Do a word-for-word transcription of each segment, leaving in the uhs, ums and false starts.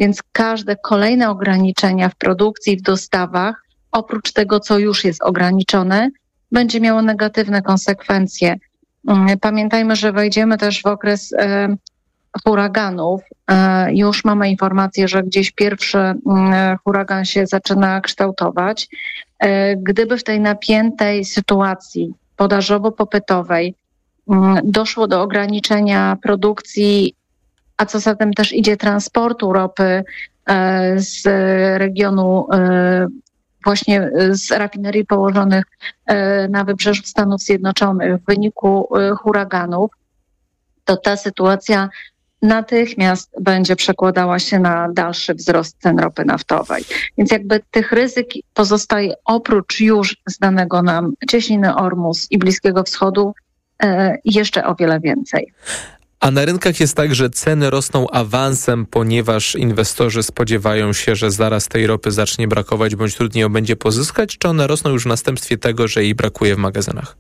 Więc każde kolejne ograniczenia w produkcji, w dostawach, oprócz tego, co już jest ograniczone, będzie miało negatywne konsekwencje. Pamiętajmy, że wejdziemy też w okres e, huraganów. E, już mamy informację, że gdzieś pierwszy e, huragan się zaczyna kształtować. E, gdyby w tej napiętej sytuacji podażowo-popytowej e, doszło do ograniczenia produkcji, a co za tym też idzie transportu ropy e, z regionu e, właśnie z rafinerii położonych na wybrzeżu Stanów Zjednoczonych w wyniku huraganów, to ta sytuacja natychmiast będzie przekładała się na dalszy wzrost cen ropy naftowej. Więc jakby tych ryzyk pozostaje oprócz już znanego nam cieśniny Ormus i Bliskiego Wschodu jeszcze o wiele więcej. A na rynkach jest tak, że ceny rosną awansem, ponieważ inwestorzy spodziewają się, że zaraz tej ropy zacznie brakować, bądź trudniej ją będzie pozyskać, czy one rosną już w następstwie tego, że jej brakuje w magazynach?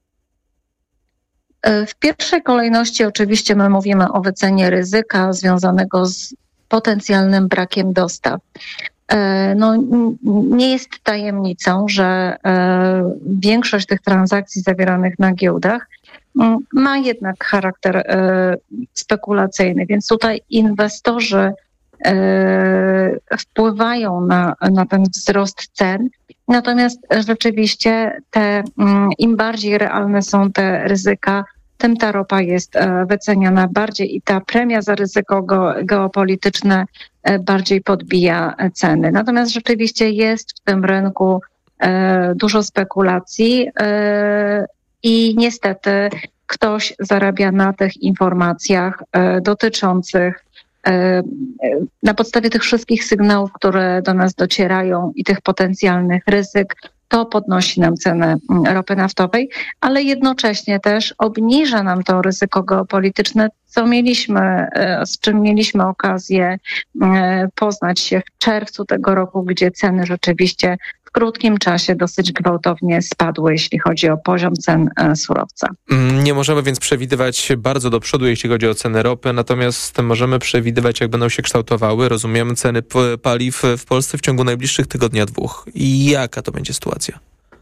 W pierwszej kolejności oczywiście my mówimy o wycenie ryzyka związanego z potencjalnym brakiem dostaw. No, nie jest tajemnicą, że większość tych transakcji zawieranych na giełdach ma jednak charakter e, spekulacyjny, więc tutaj inwestorzy e, wpływają na, na ten wzrost cen. Natomiast rzeczywiście te, im bardziej realne są te ryzyka, tym ta ropa jest e, wyceniana bardziej i ta premia za ryzyko go, geopolityczne e, bardziej podbija ceny. Natomiast rzeczywiście jest w tym rynku e, dużo spekulacji, e, I niestety ktoś zarabia na tych informacjach e, dotyczących, e, na podstawie tych wszystkich sygnałów, które do nas docierają i tych potencjalnych ryzyk, to podnosi nam cenę ropy naftowej, ale jednocześnie też obniża nam to ryzyko geopolityczne, co mieliśmy, e, z czym mieliśmy okazję e, poznać się w czerwcu tego roku, gdzie ceny rzeczywiście w krótkim czasie dosyć gwałtownie spadły, jeśli chodzi o poziom cen e, surowca. Nie możemy więc przewidywać bardzo do przodu, jeśli chodzi o ceny ropy, natomiast możemy przewidywać, jak będą się kształtowały, rozumiem, ceny p- paliw w Polsce w ciągu najbliższych tygodnia, dwóch. I jaka to będzie sytuacja?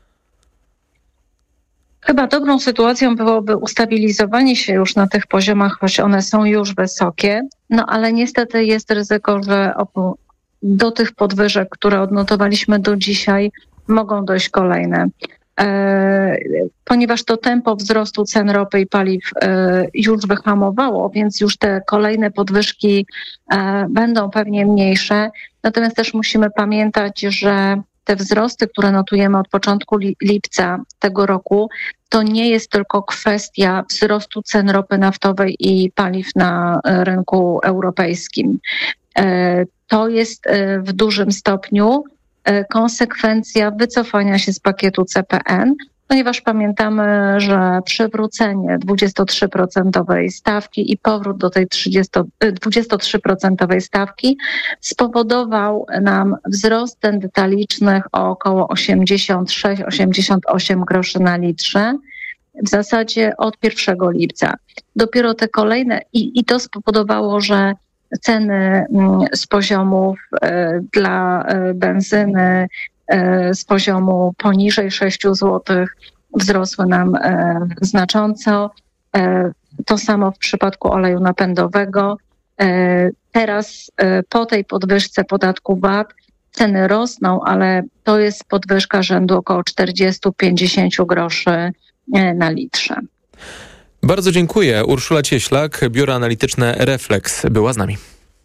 Chyba dobrą sytuacją byłoby ustabilizowanie się już na tych poziomach, choć one są już wysokie, no ale niestety jest ryzyko, że op- do tych podwyżek, które odnotowaliśmy do dzisiaj, mogą dojść kolejne. E, ponieważ to tempo wzrostu cen ropy i paliw e, już wyhamowało, więc już te kolejne podwyżki e, będą pewnie mniejsze. Natomiast też musimy pamiętać, że te wzrosty, które notujemy od początku li- lipca tego roku, to nie jest tylko kwestia wzrostu cen ropy naftowej i paliw na e, rynku europejskim. E, To jest w dużym stopniu konsekwencja wycofania się z pakietu C P N, ponieważ pamiętamy, że przywrócenie dwudziestotrzyprocentowej stawki i powrót do tej dwudziestotrzyprocentowej stawki spowodował nam wzrost cen detalicznych o około osiemdziesiąt sześć osiemdziesiąt osiem groszy na litrze. W zasadzie od pierwszego lipca. Dopiero te kolejne i, i to spowodowało, że ceny z poziomów dla benzyny z poziomu poniżej sześć złotych wzrosły nam znacząco. To samo w przypadku oleju napędowego. Teraz po tej podwyżce podatku V A T ceny rosną, ale to jest podwyżka rzędu około czterdzieści do pięćdziesięciu groszy na litrze. Bardzo dziękuję. Urszula Cieślak, Biuro Analityczne Reflex była z nami.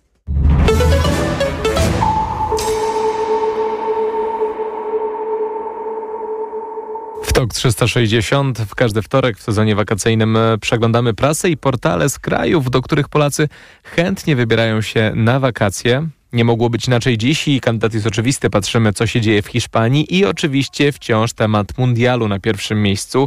W Tok trzysta sześćdziesiąt w każdy wtorek w sezonie wakacyjnym przeglądamy prasę i portale z krajów, do których Polacy chętnie wybierają się na wakacje. Nie mogło być inaczej dziś i kandydat jest oczywisty. Patrzymy, co się dzieje w Hiszpanii i oczywiście wciąż temat mundialu na pierwszym miejscu.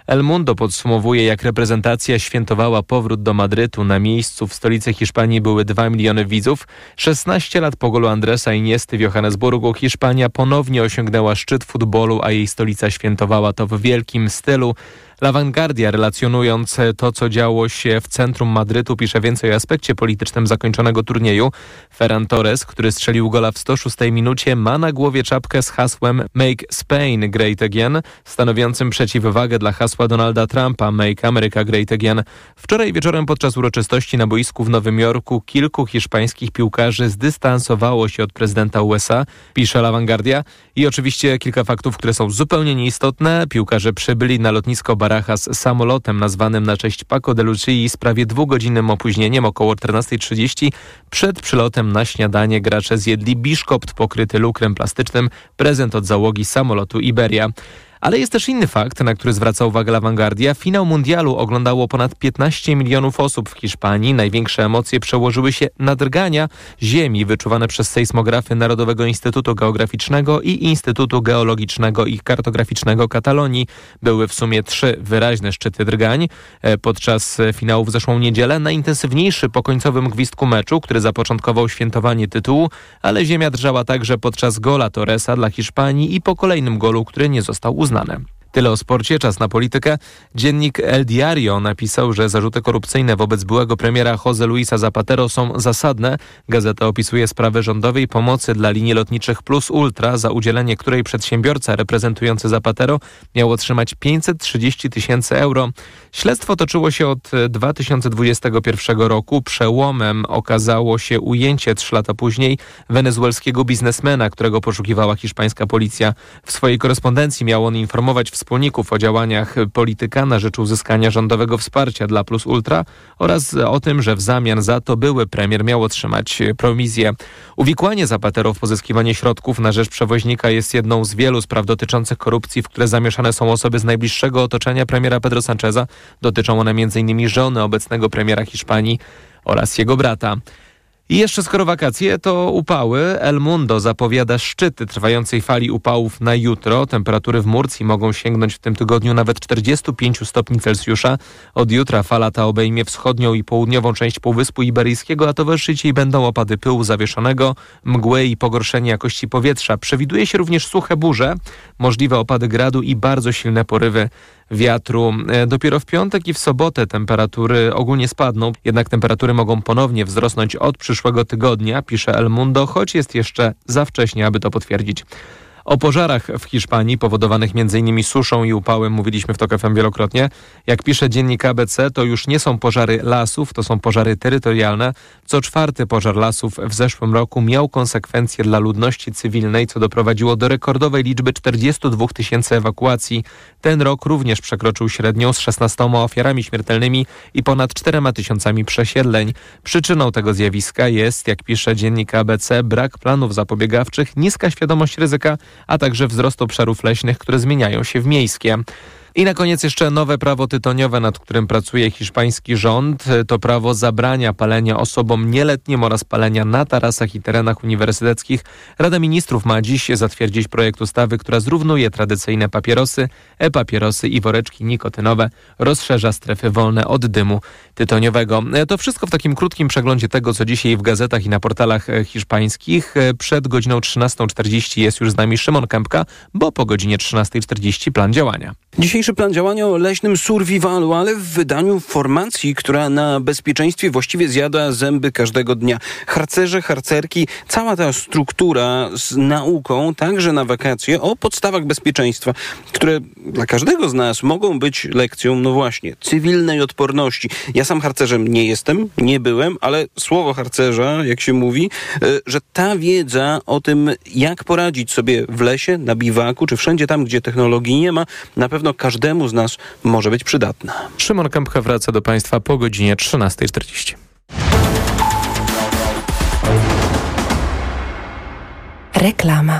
El Mundo podsumowuje, jak reprezentacja świętowała powrót do Madrytu. Na miejscu w stolicy Hiszpanii były dwa miliony widzów. szesnaście lat po golu Andresa Iniesty w Johannesburgu Hiszpania ponownie osiągnęła szczyt futbolu, a jej stolica świętowała to w wielkim stylu. La Vanguardia, relacjonując to, co działo się w centrum Madrytu, pisze więcej o aspekcie politycznym zakończonego turnieju. Ferran Torres, który strzelił gola w sto szóstej minucie, ma na głowie czapkę z hasłem Make Spain Great Again, stanowiącym przeciwwagę dla hasła Donalda Trumpa Make America Great Again. Wczoraj wieczorem podczas uroczystości na boisku w Nowym Jorku kilku hiszpańskich piłkarzy zdystansowało się od prezydenta U S A, pisze La Vanguardia. I oczywiście kilka faktów, które są zupełnie nieistotne. Piłkarze przybyli na lotnisko Barajas samolotem nazwanym na cześć Paco de Lucii z prawie dwugodzinnym opóźnieniem, około czternasta trzydzieści. Przed przylotem na śniadanie gracze zjedli biszkopt pokryty lukrem plastycznym, prezent od załogi samolotu Iberia. Ale jest też inny fakt, na który zwraca uwagę La Vanguardia. Finał mundialu oglądało ponad piętnaście milionów osób w Hiszpanii. Największe emocje przełożyły się na drgania ziemi wyczuwane przez sejsmografy Narodowego Instytutu Geograficznego i Instytutu Geologicznego i Kartograficznego Katalonii. Były w sumie trzy wyraźne szczyty drgań podczas finału w zeszłą niedzielę. Najintensywniejszy po końcowym gwizdku meczu, który zapoczątkował świętowanie tytułu, ale ziemia drżała także podczas gola Torresa dla Hiszpanii i po kolejnym golu, który nie został uznany. Znane. Tyle o sporcie, czas na politykę. Dziennik El Diario napisał, że zarzuty korupcyjne wobec byłego premiera José Luisa Zapatero są zasadne. Gazeta opisuje sprawę rządowej pomocy dla linii lotniczych Plus Ultra, za udzielenie której przedsiębiorca reprezentujący Zapatero miał otrzymać pięćset trzydzieści tysięcy euro. Śledztwo toczyło się od dwa tysiące dwudziestego pierwszego roku. Przełomem okazało się ujęcie trzy lata później wenezuelskiego biznesmena, którego poszukiwała hiszpańska policja. W swojej korespondencji miał on informować wspólników o działaniach polityka na rzecz uzyskania rządowego wsparcia dla Plus Ultra oraz o tym, że w zamian za to były premier miał otrzymać prowizję. Uwikłanie Zapatero w pozyskiwanie środków na rzecz przewoźnika jest jedną z wielu spraw dotyczących korupcji, w które zamieszane są osoby z najbliższego otoczenia premiera Pedro Sancheza. Dotyczą one między innymi żony obecnego premiera Hiszpanii oraz jego brata. I jeszcze skoro wakacje, to upały. El Mundo zapowiada szczyty trwającej fali upałów na jutro. Temperatury w Murcji mogą sięgnąć w tym tygodniu nawet czterdziestu pięciu stopni Celsjusza. Od jutra fala ta obejmie wschodnią i południową część Półwyspu Iberyjskiego, a towarzyszyć jej będą opady pyłu zawieszonego, mgły i pogorszenie jakości powietrza. Przewiduje się również suche burze, możliwe opady gradu i bardzo silne porywy wiatru. Dopiero w piątek i w sobotę temperatury ogólnie spadną, jednak temperatury mogą ponownie wzrosnąć od przyszłego tygodnia, pisze El Mundo, choć jest jeszcze za wcześnie, aby to potwierdzić. O pożarach w Hiszpanii powodowanych między innymi suszą i upałem mówiliśmy w TOK F M wielokrotnie. Jak pisze dziennik A B C, to już nie są pożary lasów, to są pożary terytorialne. Co czwarty pożar lasów w zeszłym roku miał konsekwencje dla ludności cywilnej, co doprowadziło do rekordowej liczby czterdziestu dwóch tysięcy ewakuacji. Ten rok również przekroczył średnią z szesnastoma ofiarami śmiertelnymi i ponad czterema tysiącami przesiedleń. Przyczyną tego zjawiska jest, jak pisze dziennik A B C, brak planów zapobiegawczych, niska świadomość ryzyka, a także wzrost obszarów leśnych, które zmieniają się w miejskie. I na koniec jeszcze nowe prawo tytoniowe, nad którym pracuje hiszpański rząd. To prawo zabrania palenia osobom nieletnim oraz palenia na tarasach i terenach uniwersyteckich. Rada Ministrów ma dziś zatwierdzić projekt ustawy, która zrównuje tradycyjne papierosy, e-papierosy i woreczki nikotynowe, rozszerza strefy wolne od dymu tytoniowego. To wszystko w takim krótkim przeglądzie tego, co dzisiaj w gazetach i na portalach hiszpańskich. Przed godziną trzynastą czterdzieści jest już z nami Szymon Kępka, bo po godzinie trzynastej czterdzieści plan działania. Dzisiejszy plan działania o leśnym survivalu, ale w wydaniu formacji, która na bezpieczeństwie właściwie zjada zęby każdego dnia. Harcerze, harcerki, cała ta struktura z nauką, także na wakacje, o podstawach bezpieczeństwa, które dla każdego z nas mogą być lekcją, no właśnie, cywilnej odporności. Ja sam harcerzem nie jestem, nie byłem, ale słowo harcerza, jak się mówi, że ta wiedza o tym, jak poradzić sobie w lesie, na biwaku, czy wszędzie tam, gdzie technologii nie ma, na pewno każdemu z nas może być przydatna. Szymon Kępka wraca do Państwa po godzinie trzynastej czterdzieści. Reklama.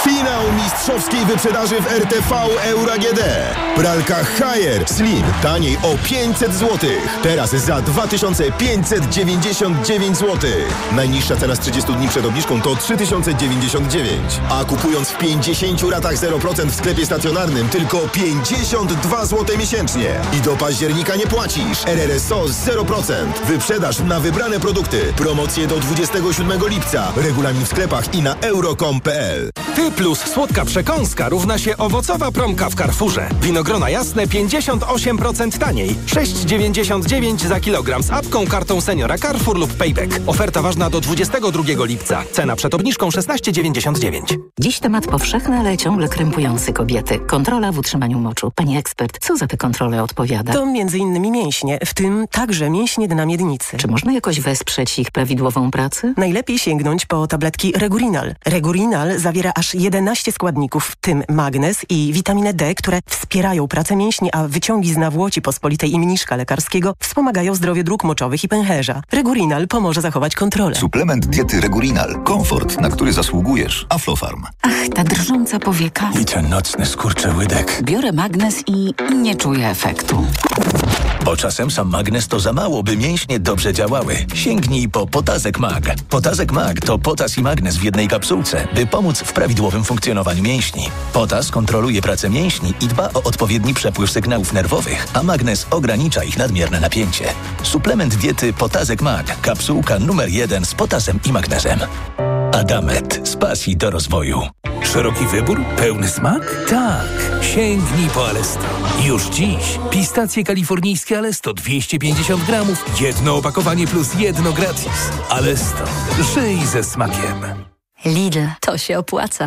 Finał mistrzowskiej wyprzedaży w R T V Euro A G D. Pralka Haier Slim taniej o pięćset złotych. Teraz za dwa tysiące pięćset dziewięćdziesiąt dziewięć złotych. Najniższa cena z trzydziestu dni przed obniżką to trzy tysiące dziewięćdziesiąt dziewięć. A kupując w pięćdziesięciu ratach zero procent w sklepie stacjonarnym tylko pięćdziesiąt dwa złote miesięcznie. I do października nie płacisz. R R S O zero procent. Wyprzedaż na wybrane produkty. Promocje do dwudziestego siódmego lipca. Regulamin w sklepach i na euro kropka com kropka p l. Ty plus słodka przekąska równa się owocowa promka w Carrefourze. Winogrona jasne pięćdziesiąt osiem procent taniej. sześć dziewięćdziesiąt dziewięć za kilogram z apką, kartą seniora Carrefour lub Payback. Oferta ważna do dwudziestego drugiego lipca. Cena przed obniżką szesnaście dziewięćdziesiąt dziewięć. Dziś temat powszechny, ale ciągle krępujący kobiety. Kontrola w utrzymaniu moczu. Pani ekspert, co za te kontrole odpowiada? To między innymi mięśnie, w tym także mięśnie dna miednicy. Czy można jakoś wesprzeć ich prawidłową pracę? Najlepiej sięgnąć po tabletki Regurinal. Regurinal zawiera aż jedenaście składników, w tym magnez i witaminę D, które wspierają pracę mięśni, a wyciągi z nawłoci pospolitej i mniszka lekarskiego wspomagają zdrowie dróg moczowych i pęcherza. Regurinal pomoże zachować kontrolę. Suplement diety Regurinal. Komfort, na który zasługujesz. Aflofarm. Ach, ta drżąca powieka. I ten nocny skurczyłydek. Biorę magnez i nie czuję efektu. Bo czasem sam magnez to za mało, by mięśnie dobrze działały. Sięgnij po Potazek Mag. Potazek Mag to potas i magnez w jednej kapsułce, by pomóc w prawidłowym funkcjonowaniu mięśni. Potas kontroluje pracę mięśni i dba o odpowiedni przepływ sygnałów nerwowych, a magnez ogranicza ich nadmierne napięcie. Suplement diety Potazek Mag. Kapsułka numer jeden z potasem i magnezem. Adamet. Z pasji do rozwoju. Szeroki wybór? Pełny smak? Tak. Sięgnij po Alesto. Już dziś. Pistacje kalifornijskie Alesto dwieście pięćdziesiąt gramów. Jedno opakowanie plus jedno gratis. Alesto. Żyj ze smakiem. Lidl. To się opłaca.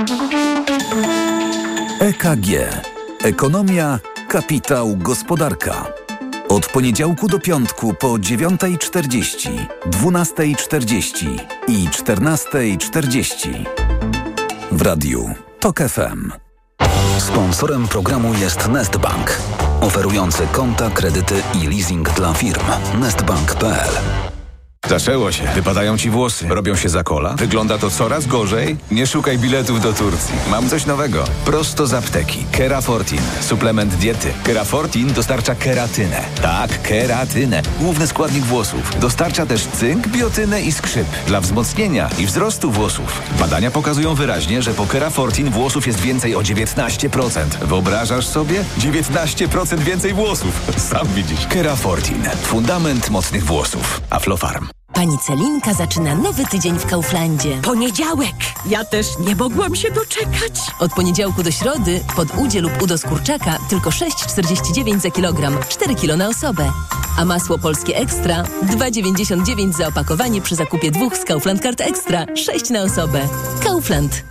E K G. Ekonomia, kapitał, gospodarka. Od poniedziałku do piątku po dziewiąta czterdzieści, dwunasta czterdzieści i czternasta czterdzieści. W radiu TOK F M. Sponsorem programu jest Nestbank, oferujący konta, kredyty i leasing dla firm. nestbank kropka p l. Zaczęło się. Wypadają ci włosy. Robią się za kola. Wygląda to coraz gorzej. Nie szukaj biletów do Turcji. Mam coś nowego. Prosto z apteki. Kerafortin. Suplement diety. Kerafortin dostarcza keratynę. Tak, keratynę. Główny składnik włosów. Dostarcza też cynk, biotynę i skrzyp. Dla wzmocnienia i wzrostu włosów. Badania pokazują wyraźnie, że po Kerafortin włosów jest więcej o dziewiętnaście procent. Wyobrażasz sobie? dziewiętnaście procent więcej włosów. Sam widzisz. Kerafortin. Fundament mocnych włosów. Aflofarm. Pani Celinka zaczyna nowy tydzień w Kauflandzie. Poniedziałek! Ja też nie mogłam się doczekać. Od poniedziałku do środy pod udzie lub udo z kurczaka tylko sześć czterdzieści dziewięć za kilogram, cztery kilo na osobę. A masło polskie Ekstra dwa dziewięćdziesiąt dziewięć za opakowanie przy zakupie dwóch z Kaufland Card Ekstra, sześć na osobę. Kaufland.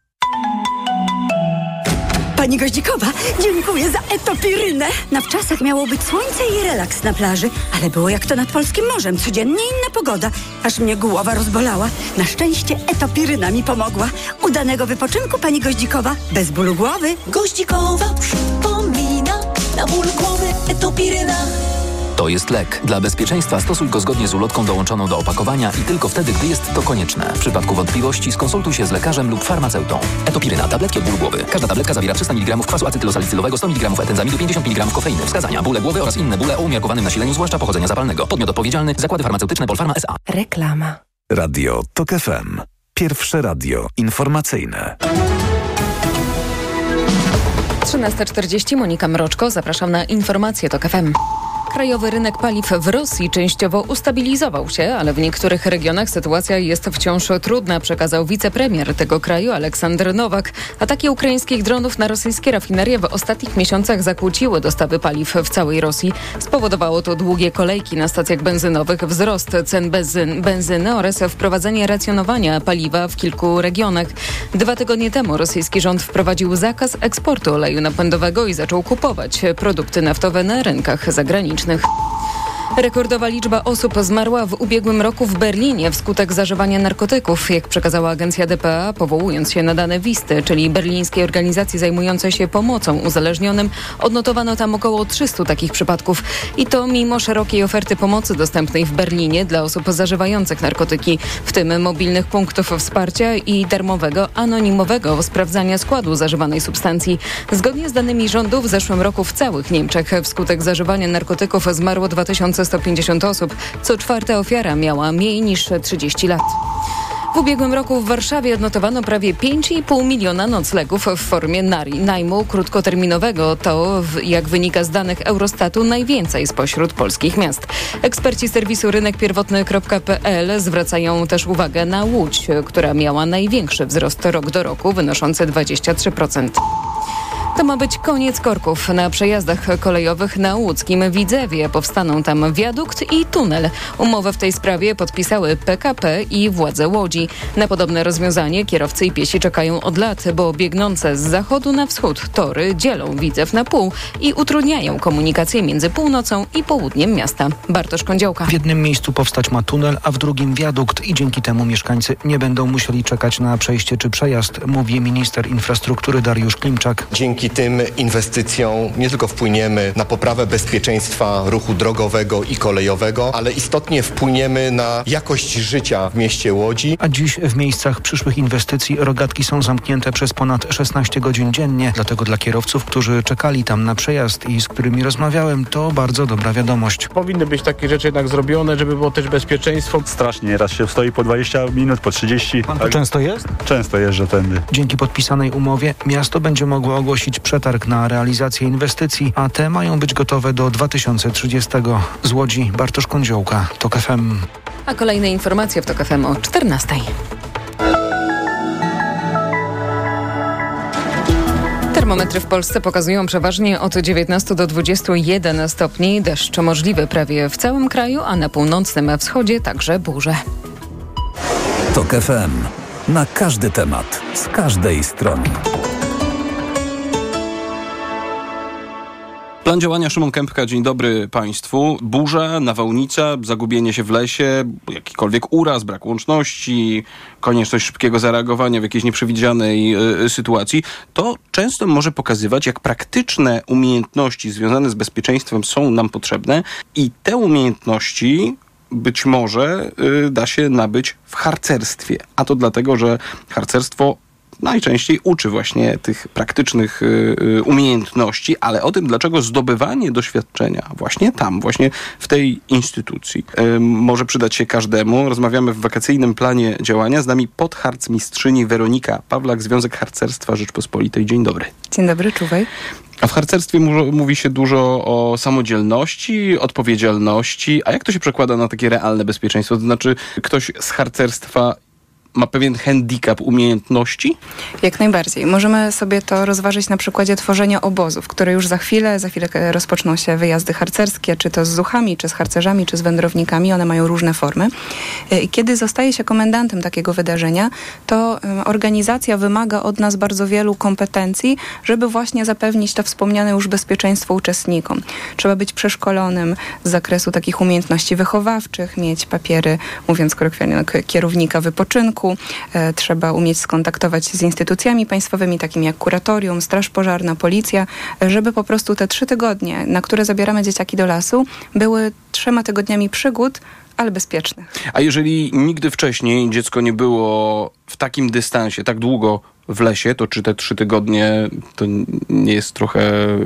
Pani Goździkowa, dziękuję za etopirynę. Na wczasach miało być słońce i relaks na plaży, ale było jak to nad polskim morzem. Codziennie inna pogoda. Aż mnie głowa rozbolała. Na szczęście etopiryna mi pomogła. Udanego wypoczynku, pani Goździkowa. Bez bólu głowy. Goździkowa przypomina, na ból głowy etopiryna. To jest lek. Dla bezpieczeństwa stosuj go zgodnie z ulotką dołączoną do opakowania i tylko wtedy, gdy jest to konieczne. W przypadku wątpliwości skonsultuj się z lekarzem lub farmaceutą. Etopiryna. Tabletki od bólu głowy. Każda tabletka zawiera trzysta miligramów kwasu acetylosalicylowego, sto miligramów etenzamidu, pięćdziesiąt miligramów kofeiny. Wskazania: bóle głowy oraz inne bóle o umiarkowanym nasileniu, zwłaszcza pochodzenia zapalnego. Podmiot odpowiedzialny: Zakłady Farmaceutyczne Polpharma S A. Reklama. Radio TOK F M. Pierwsze radio informacyjne. trzynasta czterdzieści. Monika Mroczko. Zapraszam na informacje TOK F M. Krajowy rynek paliw w Rosji częściowo ustabilizował się, ale w niektórych regionach sytuacja jest wciąż trudna, przekazał wicepremier tego kraju Aleksander Nowak. Ataki ukraińskich dronów na rosyjskie rafinerie w ostatnich miesiącach zakłóciły dostawy paliw w całej Rosji. Spowodowało to długie kolejki na stacjach benzynowych, wzrost cen benzyn, benzyny oraz wprowadzenie racjonowania paliwa w kilku regionach. Dwa tygodnie temu rosyjski rząd wprowadził zakaz eksportu oleju napędowego i zaczął kupować produkty naftowe na rynkach zagranicznych. Rekordowa liczba osób zmarła w ubiegłym roku w Berlinie wskutek zażywania narkotyków, jak przekazała agencja D P A, powołując się na dane Wisty, czyli berlińskiej organizacji zajmującej się pomocą uzależnionym. Odnotowano tam około trzysta takich przypadków i to mimo szerokiej oferty pomocy dostępnej w Berlinie dla osób zażywających narkotyki, w tym mobilnych punktów wsparcia i darmowego, anonimowego sprawdzania składu zażywanej substancji. Zgodnie z danymi rządu w zeszłym roku w całych Niemczech wskutek zażywania narkotyków zmarło dwa tysiące sto pięćdziesiąt osób. Co czwarta ofiara miała mniej niż trzydzieści lat. W ubiegłym roku w Warszawie odnotowano prawie pięć i pół miliona noclegów w formie najmu krótkoterminowego. To, jak wynika z danych Eurostatu, najwięcej spośród polskich miast. Eksperci serwisu rynek pierwotny kropka p l zwracają też uwagę na Łódź, która miała największy wzrost rok do roku, wynoszący dwadzieścia trzy procent. To ma być koniec korków na przejazdach kolejowych na łódzkim Widzewie. Powstaną tam wiadukt i tunel. Umowę w tej sprawie podpisały P K P i władze Łodzi. Na podobne rozwiązanie kierowcy i piesi czekają od lat, bo biegnące z zachodu na wschód tory dzielą Widzew na pół i utrudniają komunikację między północą i południem miasta. Bartosz Kądziołka. W jednym miejscu powstać ma tunel, a w drugim wiadukt i dzięki temu mieszkańcy nie będą musieli czekać na przejście czy przejazd, mówi minister infrastruktury Dariusz Klimczak. Dzięki tym inwestycjom nie tylko wpłyniemy na poprawę bezpieczeństwa ruchu drogowego i kolejowego, ale istotnie wpłyniemy na jakość życia w mieście Łodzi. A dziś w miejscach przyszłych inwestycji rogatki są zamknięte przez ponad szesnaście godzin dziennie. Dlatego dla kierowców, którzy czekali tam na przejazd i z którymi rozmawiałem, to bardzo dobra wiadomość. Powinny być takie rzeczy jednak zrobione, żeby było też bezpieczeństwo. Strasznie, raz się stoi po dwadzieścia minut, po trzydzieści. Pan to tak często jest? Często jeżdżę tędy. Dzięki podpisanej umowie miasto będzie mogło ogłosić przetarg na realizację inwestycji, a te mają być gotowe do dwa tysiące trzydziestego. Z Łodzi Bartosz Kądziołka, TOK F M. A kolejne informacje w TOK F M o czternastej. Termometry w Polsce pokazują przeważnie od dziewiętnastu do dwudziestu jeden stopni. Deszcz możliwy prawie w całym kraju, a na północnym wschodzie także burze. TOK F M. Na każdy temat, z każdej strony. Plan działania Szymon Kępka. Dzień dobry Państwu. Burza, nawałnica, zagubienie się w lesie, jakikolwiek uraz, brak łączności, konieczność szybkiego zareagowania w jakiejś nieprzewidzianej y, sytuacji. To często może pokazywać, jak praktyczne umiejętności związane z bezpieczeństwem są nam potrzebne i te umiejętności być może y, da się nabyć w harcerstwie. A to dlatego, że harcerstwo najczęściej uczy właśnie tych praktycznych y, umiejętności, ale o tym, dlaczego zdobywanie doświadczenia właśnie tam, właśnie w tej instytucji y, może przydać się każdemu. Rozmawiamy w wakacyjnym planie działania. Z nami podharcmistrzyni Weronika Pawlak, Związek Harcerstwa Rzeczpospolitej. Dzień dobry. Dzień dobry, czuwaj. A w harcerstwie mu- mówi się dużo o samodzielności, odpowiedzialności. A jak to się przekłada na takie realne bezpieczeństwo? To znaczy, ktoś z harcerstwa ma pewien handicap umiejętności? Jak najbardziej. Możemy sobie to rozważyć na przykładzie tworzenia obozów, które już za chwilę, za chwilę rozpoczną się wyjazdy harcerskie, czy to z zuchami, czy z harcerzami, czy z wędrownikami. One mają różne formy. I kiedy zostaje się komendantem takiego wydarzenia, to organizacja wymaga od nas bardzo wielu kompetencji, żeby właśnie zapewnić to wspomniane już bezpieczeństwo uczestnikom. Trzeba być przeszkolonym z zakresu takich umiejętności wychowawczych, mieć papiery, mówiąc kolokwialnie, kierownika wypoczynku. E, trzeba umieć skontaktować się z instytucjami państwowymi, takimi jak kuratorium, straż pożarna, policja, żeby po prostu te trzy tygodnie, na które zabieramy dzieciaki do lasu, były trzema tygodniami przygód, ale bezpiecznych. A jeżeli nigdy wcześniej dziecko nie było w takim dystansie, tak długo w lesie, to czy te trzy tygodnie to nie jest trochę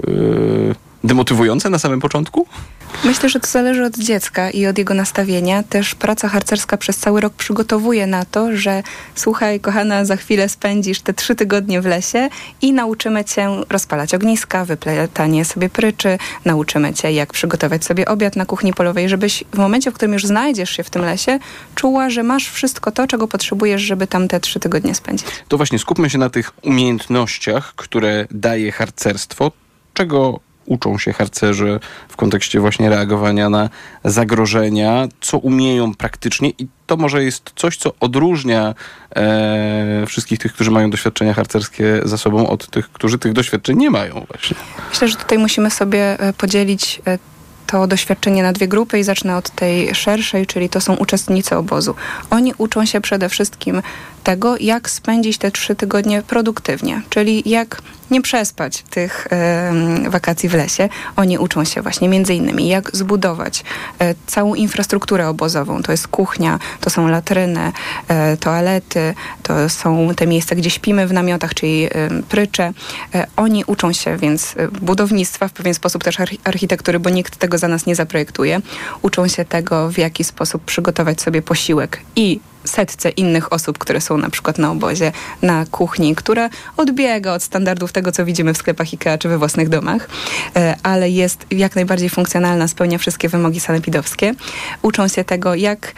yy, demotywujące na samym początku? Myślę, że to zależy od dziecka i od jego nastawienia. Też praca harcerska przez cały rok przygotowuje na to, że słuchaj, kochana, za chwilę spędzisz te trzy tygodnie w lesie i nauczymy cię rozpalać ogniska, wyplatanie sobie pryczy, nauczymy cię, jak przygotować sobie obiad na kuchni polowej, żebyś w momencie, w którym już znajdziesz się w tym lesie, czuła, że masz wszystko to, czego potrzebujesz, żeby tam te trzy tygodnie spędzić. To właśnie skupmy się na tych umiejętnościach, które daje harcerstwo. Czego uczą się harcerzy w kontekście właśnie reagowania na zagrożenia, co umieją praktycznie i to może jest coś, co odróżnia e, wszystkich tych, którzy mają doświadczenia harcerskie za sobą od tych, którzy tych doświadczeń nie mają właśnie. Myślę, że tutaj musimy sobie podzielić to doświadczenie na dwie grupy i zacznę od tej szerszej, czyli to są uczestnicy obozu. Oni uczą się przede wszystkim tego, jak spędzić te trzy tygodnie produktywnie, czyli jak nie przespać tych y, wakacji w lesie. Oni uczą się właśnie między innymi, jak zbudować y, całą infrastrukturę obozową. To jest kuchnia, to są latryny, y, toalety, to są te miejsca, gdzie śpimy w namiotach, czyli y, prycze. Y, oni uczą się więc budownictwa, w pewien sposób też arch- architektury, bo nikt tego za nas nie zaprojektuje. Uczą się tego, w jaki sposób przygotować sobie posiłek i setce innych osób, które są na przykład na obozie, na kuchni, która odbiega od standardów tego, co widzimy w sklepach IKEA czy we własnych domach, ale jest jak najbardziej funkcjonalna, spełnia wszystkie wymogi sanepidowskie. Uczą się tego, jak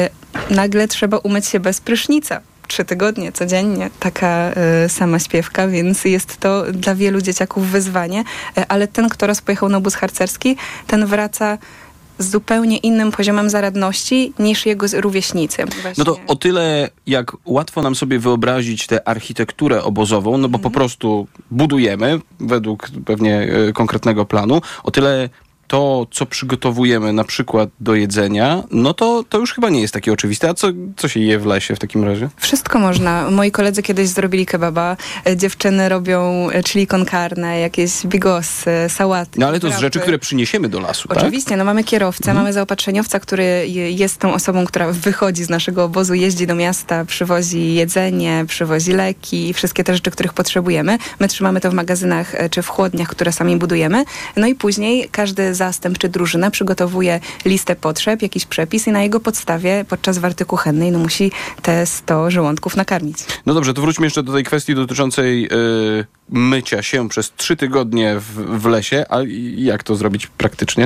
nagle trzeba umyć się bez prysznica. Trzy tygodnie codziennie, taka y, sama śpiewka, więc jest to dla wielu dzieciaków wyzwanie, y, ale ten, kto raz pojechał na obóz harcerski, ten wraca z zupełnie innym poziomem zaradności niż jego rówieśnicy. Właśnie. No to o tyle, jak łatwo nam sobie wyobrazić tę architekturę obozową, no bo mm. po prostu budujemy według pewnie y, konkretnego planu, o tyle to, co przygotowujemy na przykład do jedzenia, no to, to już chyba nie jest takie oczywiste. A co, co się je w lesie w takim razie? Wszystko można. Moi koledzy kiedyś zrobili kebaba, dziewczyny robią chili con carne, jakieś bigosy, sałaty. No ale to z rzeczy, które przyniesiemy do lasu, tak? Oczywiście, no mamy kierowcę, mhm. mamy zaopatrzeniowca, który jest tą osobą, która wychodzi z naszego obozu, jeździ do miasta, przywozi jedzenie, przywozi leki, wszystkie te rzeczy, których potrzebujemy. My trzymamy to w magazynach czy w chłodniach, które sami budujemy. No i później każdy zastęp czy drużyna przygotowuje listę potrzeb, jakiś przepis i na jego podstawie podczas warty kuchennej no, musi te sto żołądków nakarmić. No dobrze, to wróćmy jeszcze do tej kwestii dotyczącej yy, mycia się przez trzy tygodnie w, w lesie. A jak to zrobić praktycznie?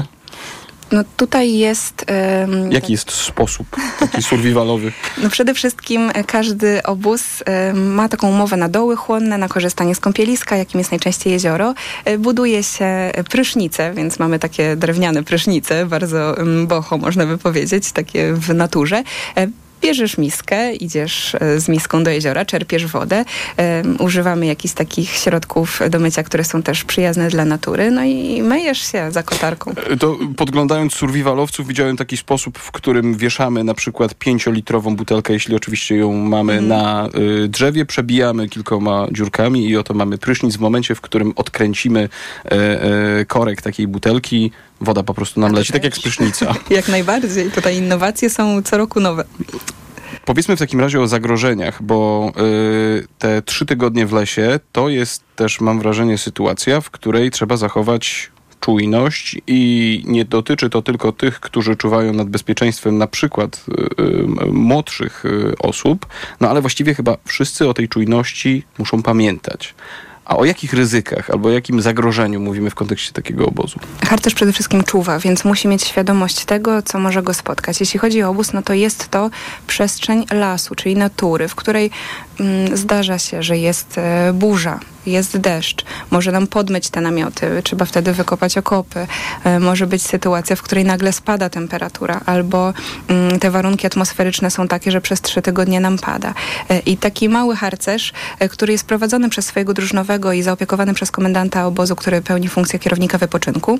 No tutaj jest... Um, Jaki jest sposób taki survivalowy? No przede wszystkim każdy obóz um, ma taką umowę na doły chłonne, na korzystanie z kąpieliska, jakim jest najczęściej jezioro. Buduje się prysznice, więc mamy takie drewniane prysznice, bardzo um, boho można by powiedzieć, takie w naturze. Bierzesz miskę, idziesz z miską do jeziora, czerpiesz wodę, um, używamy jakichś takich środków do mycia, które są też przyjazne dla natury, no i myjesz się za kotarką. To podglądając survivalowców widziałem taki sposób, w którym wieszamy na przykład pięciolitrową butelkę, jeśli oczywiście ją mamy mm. na y, drzewie, przebijamy kilkoma dziurkami i oto mamy prysznic w momencie, w którym odkręcimy y, y, korek takiej butelki, woda po prostu nam leci, tak jak z prysznica. Jak najbardziej. Tutaj innowacje są co roku nowe. Powiedzmy w takim razie o zagrożeniach, bo y, te trzy tygodnie w lesie to jest też, mam wrażenie, sytuacja, w której trzeba zachować czujność i nie dotyczy to tylko tych, którzy czuwają nad bezpieczeństwem na przykład y, y, młodszych y, osób, no ale właściwie chyba wszyscy o tej czujności muszą pamiętać. A o jakich ryzykach albo o jakim zagrożeniu mówimy w kontekście takiego obozu? Harcerz przede wszystkim czuwa, więc musi mieć świadomość tego, co może go spotkać. Jeśli chodzi o obóz, no to jest to przestrzeń lasu, czyli natury, w której mm, zdarza się, że jest e, burza, jest deszcz, może nam podmyć te namioty, trzeba wtedy wykopać okopy. E, może być sytuacja, w której nagle spada temperatura, albo mm, te warunki atmosferyczne są takie, że przez trzy tygodnie nam pada. E, I taki mały harcerz, e, który jest prowadzony przez swojego drużynowego i zaopiekowany przez komendanta obozu, który pełni funkcję kierownika wypoczynku,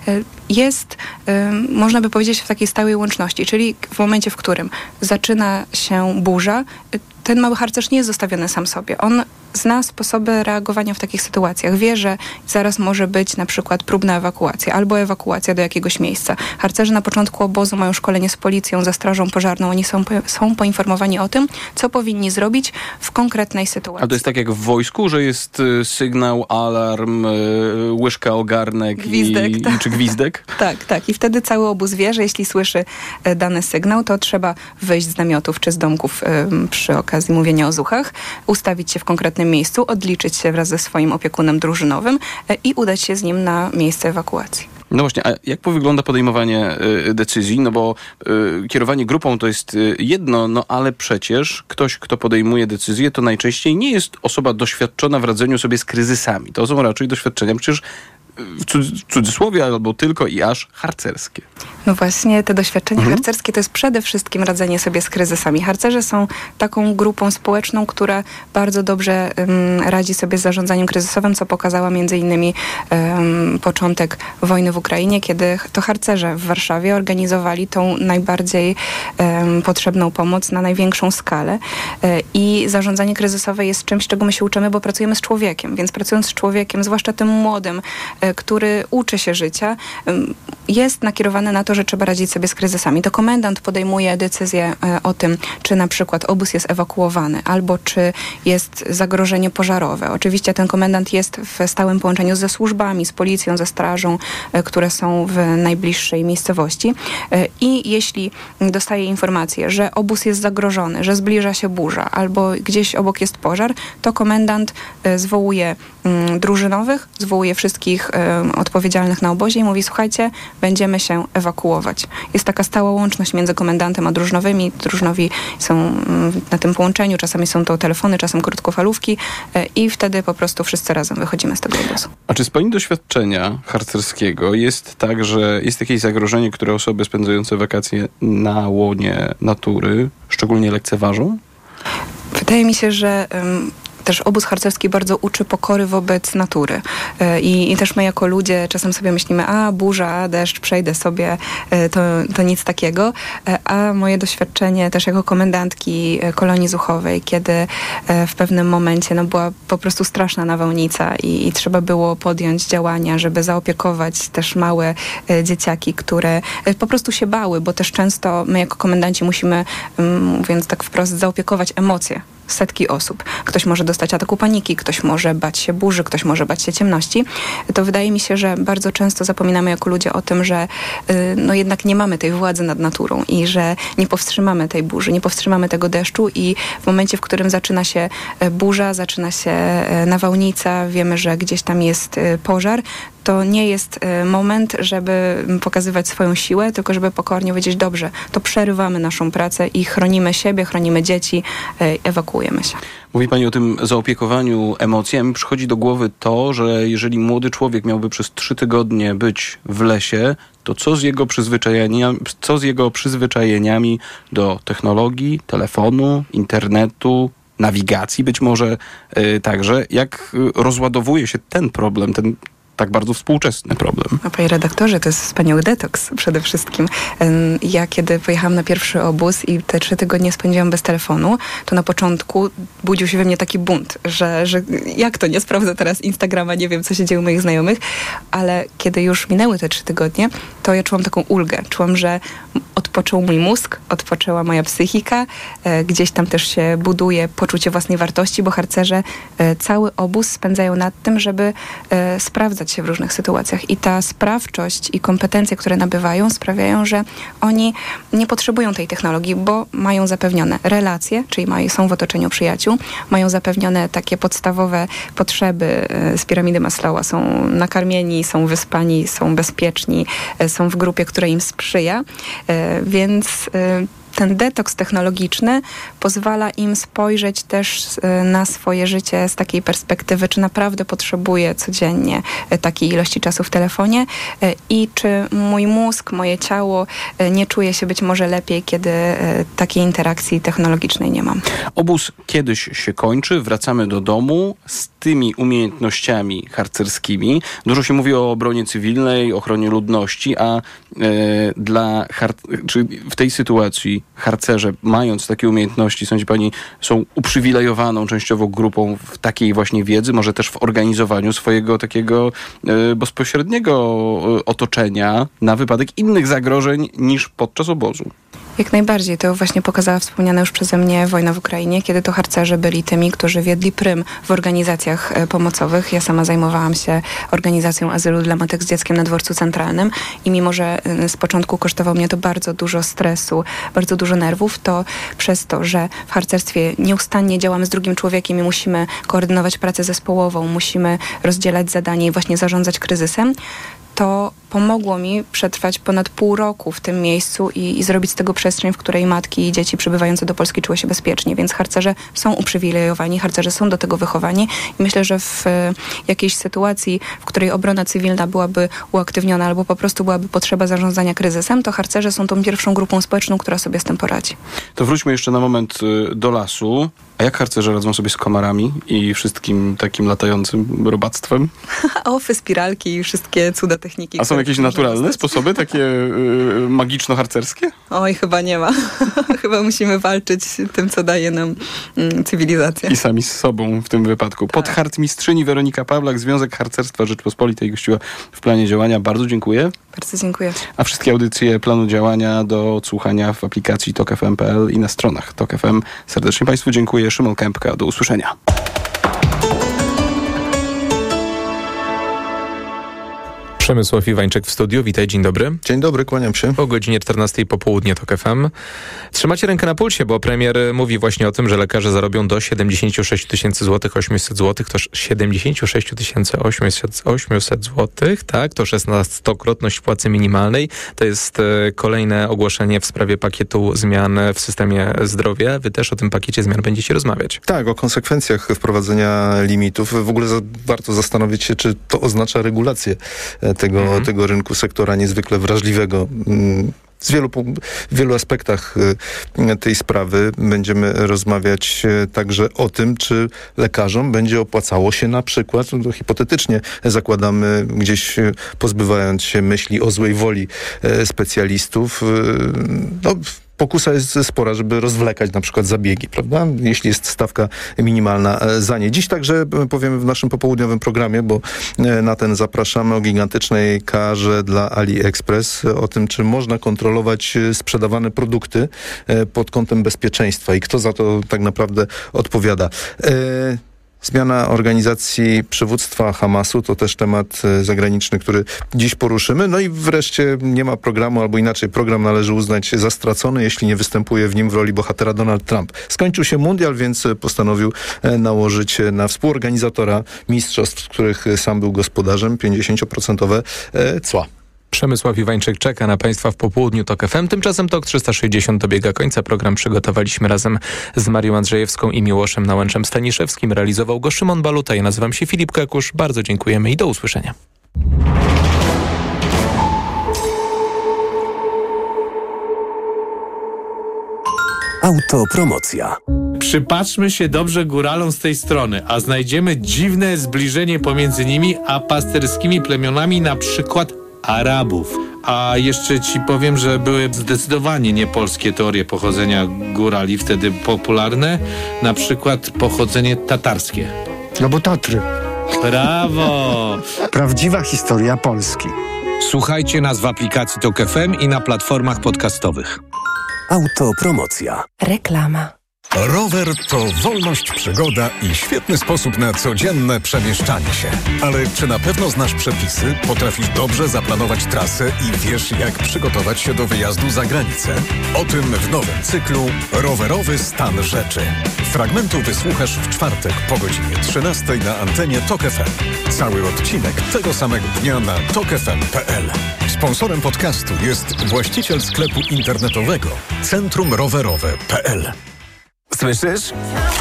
jest, można by powiedzieć, w takiej stałej łączności, czyli w momencie, w którym zaczyna się burza, ten mały harcerz nie jest zostawiony sam sobie. On zna sposoby reagowania w takich sytuacjach. Wie, że zaraz może być na przykład próbna ewakuacja albo ewakuacja do jakiegoś miejsca. Harcerze na początku obozu mają szkolenie z policją, ze strażą pożarną. Oni są, są poinformowani o tym, co powinni zrobić w konkretnej sytuacji. A to jest tak jak w wojsku, że jest y, sygnał, alarm, y, łyżka, ogarnek gwizdek, i, tak. czy gwizdek? Tak, tak. I wtedy cały obóz wie, że jeśli słyszy y, dany sygnał, to trzeba wyjść z namiotów czy z domków y, przy okazji mówienia o zuchach, ustawić się w konkretnym miejscu, odliczyć się wraz ze swoim opiekunem drużynowym y, i udać się z nim na miejsce ewakuacji. No właśnie, a jak wygląda podejmowanie y, decyzji? No bo y, kierowanie grupą to jest y, jedno, no ale przecież ktoś, kto podejmuje decyzję, to najczęściej nie jest osoba doświadczona w radzeniu sobie z kryzysami. To są raczej doświadczenia przecież w cudzysłowie albo tylko i aż harcerskie? No właśnie, te doświadczenia Mhm. harcerskie to jest przede wszystkim radzenie sobie z kryzysami. Harcerze są taką grupą społeczną, która bardzo dobrze um, radzi sobie z zarządzaniem kryzysowym, co pokazała między innymi um, początek wojny w Ukrainie, kiedy to harcerze w Warszawie organizowali tą najbardziej um, potrzebną pomoc na największą skalę. E, I zarządzanie kryzysowe jest czymś, czego my się uczymy, bo pracujemy z człowiekiem. Więc pracując z człowiekiem, zwłaszcza tym młodym, e, który uczy się życia, um, jest nakierowany na to, że trzeba radzić sobie z kryzysami. To komendant podejmuje decyzję e, o tym, czy na przykład obóz jest ewakuowany, albo czy jest zagrożenie pożarowe. Oczywiście ten komendant jest w stałym połączeniu ze służbami, z policją, ze strażą, e, które są w najbliższej miejscowości. E, I jeśli dostaje informację, że obóz jest zagrożony, że zbliża się burza, albo gdzieś obok jest pożar, to komendant e, zwołuje m, drużynowych, zwołuje wszystkich e, odpowiedzialnych na obozie i mówi: słuchajcie, będziemy się ewakuować. Jest taka stała łączność między komendantem a drużynowymi. Drużynowi są mm, na tym połączeniu, czasami są to telefony, czasem krótkofalówki e, i wtedy po prostu wszyscy razem wychodzimy z tego obozu. A czy z pani doświadczenia harcerskiego jest tak, że jest jakieś zagrożenie, które osoby spędzające wakacje na łonie natury szczególnie lekceważą? Wydaje mi się, że um, też obóz harcerski bardzo uczy pokory wobec natury. I, I też my jako ludzie czasem sobie myślimy: a burza, deszcz, przejdę sobie, to, to nic takiego. A moje doświadczenie też jako komendantki kolonii zuchowej, kiedy w pewnym momencie no, była po prostu straszna nawałnica i, i trzeba było podjąć działania, żeby zaopiekować też małe dzieciaki, które po prostu się bały, bo też często my jako komendanci musimy, mówiąc tak wprost, zaopiekować emocje setki osób. Ktoś może dostać ataku paniki, ktoś może bać się burzy, ktoś może bać się ciemności. To wydaje mi się, że bardzo często zapominamy jako ludzie o tym, że yy, no jednak nie mamy tej władzy nad naturą i że nie powstrzymamy tej burzy, nie powstrzymamy tego deszczu i w momencie, w którym zaczyna się burza, zaczyna się nawałnica, wiemy, że gdzieś tam jest pożar, to nie jest moment, żeby pokazywać swoją siłę, tylko żeby pokornie powiedzieć: dobrze, to przerywamy naszą pracę i chronimy siebie, chronimy dzieci, ewakuujemy się. Mówi pani o tym zaopiekowaniu emocjami. Przychodzi do głowy to, że jeżeli młody człowiek miałby przez trzy tygodnie być w lesie, to co z jego przyzwyczajeniami, co z jego przyzwyczajeniami do technologii, telefonu, internetu, nawigacji być może yy, także? Jak rozładowuje się ten problem, ten tak bardzo współczesny problem? No, panie redaktorze, to jest wspaniały detoks przede wszystkim. Ja kiedy pojechałam na pierwszy obóz i te trzy tygodnie spędziłam bez telefonu, to na początku budził się we mnie taki bunt, że, że jak to, nie sprawdzę teraz Instagrama, nie wiem, co się dzieje u moich znajomych, ale kiedy już minęły te trzy tygodnie, to ja czułam taką ulgę. Czułam, że odpoczął mój mózg, odpoczęła moja psychika, gdzieś tam też się buduje poczucie własnej wartości, bo harcerze cały obóz spędzają nad tym, żeby sprawdzać się w różnych sytuacjach i ta sprawczość i kompetencje, które nabywają, sprawiają, że oni nie potrzebują tej technologii, bo mają zapewnione relacje, czyli mają, są w otoczeniu przyjaciół, mają zapewnione takie podstawowe potrzeby z piramidy Maslowa, są nakarmieni, są wyspani, są bezpieczni, są w grupie, która im sprzyja, więc ten detoks technologiczny pozwala im spojrzeć też na swoje życie z takiej perspektywy, czy naprawdę potrzebuję codziennie takiej ilości czasu w telefonie i czy mój mózg, moje ciało nie czuje się być może lepiej, kiedy takiej interakcji technologicznej nie mam. Obóz kiedyś się kończy, wracamy do domu z tymi umiejętnościami harcerskimi. Dużo się mówi o obronie cywilnej, ochronie ludności, a e, dla har- czy w tej sytuacji harcerze, mając takie umiejętności, sądzi pani, są uprzywilejowaną częściowo grupą w takiej właśnie wiedzy, może też w organizowaniu swojego takiego e, bezpośredniego otoczenia na wypadek innych zagrożeń niż podczas obozu? Jak najbardziej. To właśnie pokazała wspomniana już przeze mnie wojna w Ukrainie, kiedy to harcerze byli tymi, którzy wiedli prym w organizacjach pomocowych. Ja sama zajmowałam się organizacją azylu dla matek z dzieckiem na Dworcu Centralnym i mimo, że z początku kosztowało mnie to bardzo dużo stresu, bardzo dużo nerwów, to przez to, że w harcerstwie nieustannie działamy z drugim człowiekiem i musimy koordynować pracę zespołową, musimy rozdzielać zadanie i właśnie zarządzać kryzysem, to pomogło mi przetrwać ponad pół roku w tym miejscu i, i zrobić z tego przestrzeń, w której matki i dzieci przybywające do Polski czuły się bezpiecznie. Więc harcerze są uprzywilejowani, harcerze są do tego wychowani i myślę, że w e, jakiejś sytuacji, w której obrona cywilna byłaby uaktywniona albo po prostu byłaby potrzeba zarządzania kryzysem, to harcerze są tą pierwszą grupą społeczną, która sobie z tym poradzi. To wróćmy jeszcze na moment y, do lasu. A jak harcerze radzą sobie z komarami i wszystkim takim latającym robactwem? Ofy, spiralki i wszystkie cuda techniki. A są jakieś naturalne sposoby, takie y, magiczno-harcerskie? Oj, chyba nie ma. Chyba musimy walczyć tym, co daje nam mm, cywilizacja. I sami z sobą w tym wypadku. Podharcmistrzyni Weronika Pawlak, Związek Harcerstwa Rzeczpospolitej gościła w planie działania. Bardzo dziękuję. Bardzo dziękuję. A wszystkie audycje planu działania do odsłuchania w aplikacji tok f m kropka p l i na stronach tok f m. Serdecznie Państwu dziękuję. Szymon Kępka. Do usłyszenia. Przemysław Iwańczyk w studiu. Witaj, dzień dobry. Dzień dobry, kłaniam się. O godzinie czternastej po południe Tok F M. Trzymacie rękę na pulsie, bo premier mówi właśnie o tym, że lekarze zarobią do siedemdziesiąt sześć tysięcy złotych, osiemset złotych, to siedemdziesiąt sześć tysięcy osiemset złotych, tak, to szesnastokrotność płacy minimalnej. To jest kolejne ogłoszenie w sprawie pakietu zmian w systemie zdrowia. Wy też o tym pakiecie zmian będziecie rozmawiać. Tak, o konsekwencjach wprowadzenia limitów. W ogóle za, warto zastanowić się, czy to oznacza regulację tego, mhm. tego rynku, sektora niezwykle wrażliwego. Z wielu, w wielu aspektach tej sprawy będziemy rozmawiać także o tym, czy lekarzom będzie opłacało się na przykład, no hipotetycznie zakładamy, gdzieś pozbywając się myśli o złej woli specjalistów, no pokusa jest spora, żeby rozwlekać na przykład zabiegi, prawda? Jeśli jest stawka minimalna za nie. Dziś także powiemy w naszym popołudniowym programie, bo na ten zapraszamy, o gigantycznej karze dla AliExpress, o tym, czy można kontrolować sprzedawane produkty pod kątem bezpieczeństwa i kto za to tak naprawdę odpowiada. Zmiana organizacji przywództwa Hamasu to też temat zagraniczny, który dziś poruszymy. No i wreszcie nie ma programu, albo inaczej, program należy uznać za stracony, jeśli nie występuje w nim w roli bohatera Donald Trump. Skończył się mundial, więc postanowił nałożyć na współorganizatora mistrzostw, których sam był gospodarzem, pięćdziesięcioprocentowe cła. Przemysław Iwańczyk czeka na Państwa w popołudniu Tok F M. Tymczasem Tok trzysta sześćdziesiąt dobiega końca. Program przygotowaliśmy razem z Marią Andrzejewską i Miłoszem Nałęczem Staniszewskim. Realizował go Szymon Baluta. Ja nazywam się Filip Kekusz. Bardzo dziękujemy i do usłyszenia. Autopromocja. Przypatrzmy się dobrze góralom z tej strony, a znajdziemy dziwne zbliżenie pomiędzy nimi a pasterskimi plemionami, na przykład Arabów. A jeszcze ci powiem, że były zdecydowanie niepolskie teorie pochodzenia górali wtedy popularne, na przykład pochodzenie tatarskie. No bo Tatry. Brawo! Prawdziwa historia Polski. Słuchajcie nas w aplikacji Tok F M i na platformach podcastowych. Autopromocja. Reklama. Rower to wolność, przygoda i świetny sposób na codzienne przemieszczanie się. Ale czy na pewno znasz przepisy, potrafisz dobrze zaplanować trasę i wiesz, jak przygotować się do wyjazdu za granicę? O tym w nowym cyklu Rowerowy stan rzeczy. Fragmentu wysłuchasz w czwartek po godzinie trzynastej na antenie Tok F M. Cały odcinek tego samego dnia na tok f m kropka p l. Sponsorem podcastu jest właściciel sklepu internetowego Centrum Rowerowe kropka p l. Słyszysz?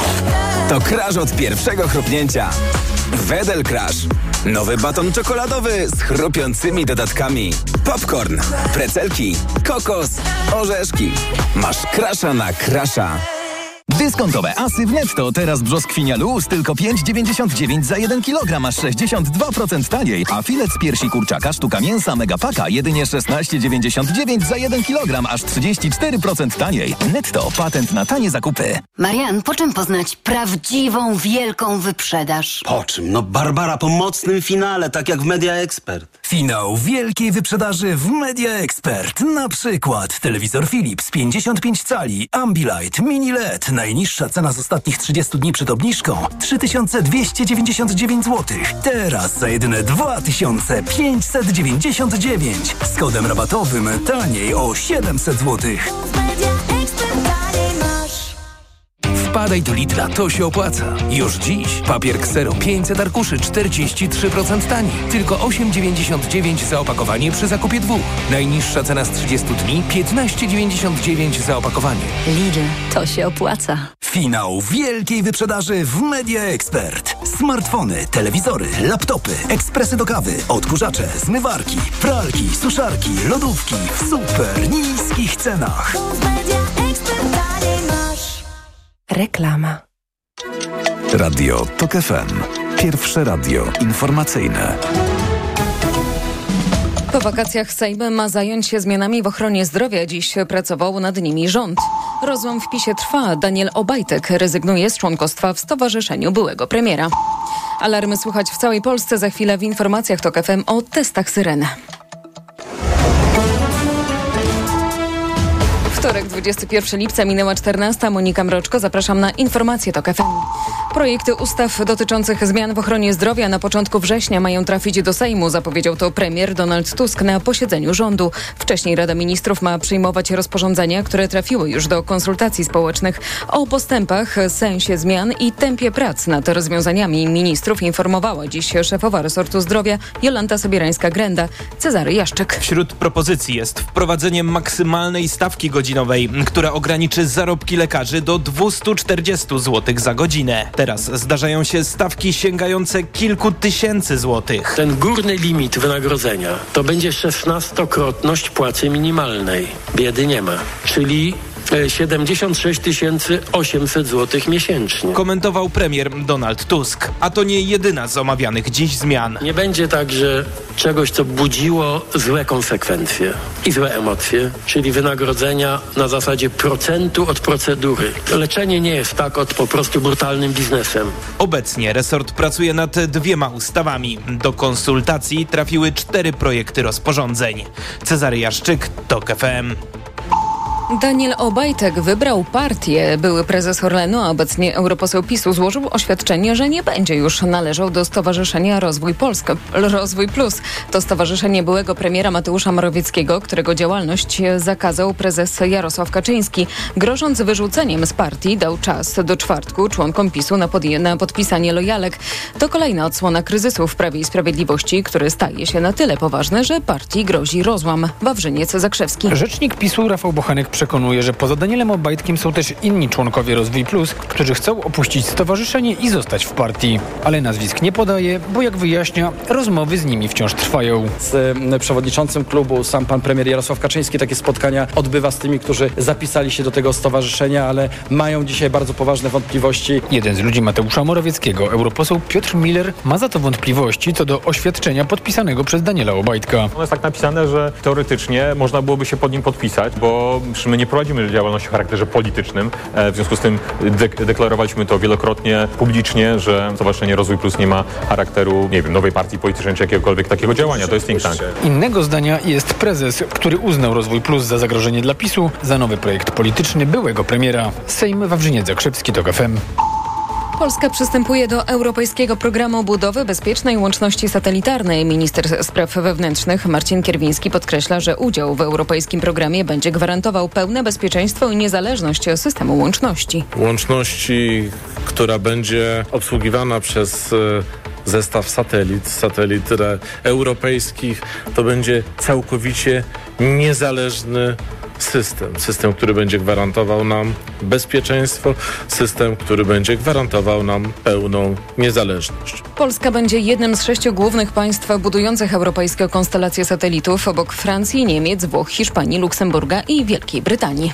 To crash od pierwszego chrupnięcia. Wedel Crash. Nowy baton czekoladowy z chrupiącymi dodatkami. Popcorn, precelki, kokos, orzeszki. Masz crasha na crasha. Dyskontowe asy w Netto. Teraz brzoskwinia luz tylko pięć dziewięćdziesiąt dziewięć za jeden kilogram, aż sześćdziesiąt dwa procent taniej. A filet z piersi kurczaka sztuka mięsa Megapaka jedynie szesnaście dziewięćdziesiąt dziewięć za jeden kilogram, aż trzydzieści cztery procent taniej. Netto. Patent na tanie zakupy. Marian, po czym poznać prawdziwą, wielką wyprzedaż? Po czym? No Barbara, po mocnym finale, tak jak w Media Expert. Finał wielkiej wyprzedaży w Media Expert. Na przykład telewizor Philips pięćdziesiąt pięć cali, Ambilight, Mini L E D. Najniższa cena z ostatnich trzydziestu dni przed obniżką trzy tysiące dwieście dziewięćdziesiąt dziewięć złotych. Teraz za jedyne dwa tysiące pięćset dziewięćdziesiąt dziewięć. Z kodem rabatowym taniej o siedemset złotych. W wpadaj do Lidla, to się opłaca. Już dziś papier Xero pięćset arkuszy czterdzieści trzy procent taniej. Tylko osiem dziewięćdziesiąt dziewięć za opakowanie przy zakupie dwóch. Najniższa cena z trzydziestu dni piętnaście dziewięćdziesiąt dziewięć za opakowanie. Lidl, to się opłaca. Finał wielkiej wyprzedaży w Media Expert. Smartfony, telewizory, laptopy, ekspresy do kawy, odkurzacze, zmywarki, pralki, suszarki, lodówki w super niskich cenach. Reklama. Radio Tok F M. Pierwsze radio informacyjne. Po wakacjach Sejm ma zająć się zmianami w ochronie zdrowia. Dziś pracował nad nimi rząd. Rozłam w PiSie trwa. Daniel Obajtek rezygnuje z członkostwa w stowarzyszeniu byłego premiera. Alarmy słychać w całej Polsce. Za chwilę w informacjach Tok F M o testach syren. Wtorek, dwudziestego pierwszego lipca, minęła czternasta. Monika Mroczko, zapraszam na informacje Tok F M. Projekty ustaw dotyczących zmian w ochronie zdrowia na początku września mają trafić do Sejmu, zapowiedział to premier Donald Tusk na posiedzeniu rządu. Wcześniej Rada Ministrów ma przyjmować rozporządzenia, które trafiły już do konsultacji społecznych. O postępach, sensie zmian i tempie prac nad rozwiązaniami ministrów informowała dziś szefowa resortu zdrowia Jolanta Sobierańska-Grenda. Cezary Jaszczyk. Wśród propozycji jest wprowadzenie maksymalnej stawki godzinowej, która ograniczy zarobki lekarzy do dwieście czterdzieści złotych za godzinę. Teraz zdarzają się stawki sięgające kilku tysięcy złotych. Ten górny limit wynagrodzenia to będzie szesnastokrotność płacy minimalnej. Biedy nie ma. Czyli siedemdziesiąt sześć tysięcy osiemset złotych miesięcznie. Komentował premier Donald Tusk. A to nie jedyna z omawianych dziś zmian. Nie będzie także czegoś, co budziło złe konsekwencje i złe emocje, czyli wynagrodzenia na zasadzie procentu od procedury. Leczenie nie jest tak od po prostu brutalnym biznesem. Obecnie resort pracuje nad dwiema ustawami. Do konsultacji trafiły cztery projekty rozporządzeń. Cezary Jaszczyk, Tok F M. Daniel Obajtek wybrał partię. Były prezes Orlenu, a obecnie europoseł PiSu złożył oświadczenie, że nie będzie już należał do Stowarzyszenia Rozwój Polska, Rozwój Plus. To stowarzyszenie byłego premiera Mateusza Morawieckiego, którego działalność zakazał prezes Jarosław Kaczyński. Grożąc wyrzuceniem z partii, dał czas do czwartku członkom PiSu na, pod, na podpisanie lojalek. To kolejna odsłona kryzysu w Prawie i Sprawiedliwości, który staje się na tyle poważny, że partii grozi rozłam. Wawrzyniec Zakrzewski. Rzecznik PiSu Rafał Bochenek przekonuje, że poza Danielem Obajtkiem są też inni członkowie Rozwój Plus, którzy chcą opuścić stowarzyszenie i zostać w partii. Ale nazwisk nie podaje, bo jak wyjaśnia, rozmowy z nimi wciąż trwają. Z przewodniczącym klubu sam pan premier Jarosław Kaczyński takie spotkania odbywa z tymi, którzy zapisali się do tego stowarzyszenia, ale mają dzisiaj bardzo poważne wątpliwości. Jeden z ludzi Mateusza Morawieckiego, europoseł Piotr Miller, ma za to wątpliwości co do oświadczenia podpisanego przez Daniela Obajtka. Ono jest tak napisane, że teoretycznie można byłoby się pod nim podpisać, bo my nie prowadzimy działalności o charakterze politycznym. W związku z tym dek- deklarowaliśmy to wielokrotnie publicznie, że Stowarzyszenie Rozwój Plus nie ma charakteru, nie wiem, nowej partii politycznej czy jakiegokolwiek takiego działania. To jest think tank. Innego zdania jest prezes, który uznał Rozwój Plus za zagrożenie dla PiSu, za nowy projekt polityczny byłego premiera. Sejm Wawrzyniec Zakrzewski, Tok F M. Polska przystępuje do Europejskiego Programu Budowy Bezpiecznej Łączności Satelitarnej. Minister Spraw Wewnętrznych Marcin Kierwiński podkreśla, że udział w europejskim programie będzie gwarantował pełne bezpieczeństwo i niezależność systemu łączności. Łączności, która będzie obsługiwana przez zestaw satelit, satelit europejskich, to będzie całkowicie niezależny system. System, który będzie gwarantował nam bezpieczeństwo, system, który będzie gwarantował nam pełną niezależność. Polska będzie jednym z sześciu głównych państw budujących europejskie konstelacje satelitów obok Francji, Niemiec, Włoch, Hiszpanii, Luksemburga i Wielkiej Brytanii.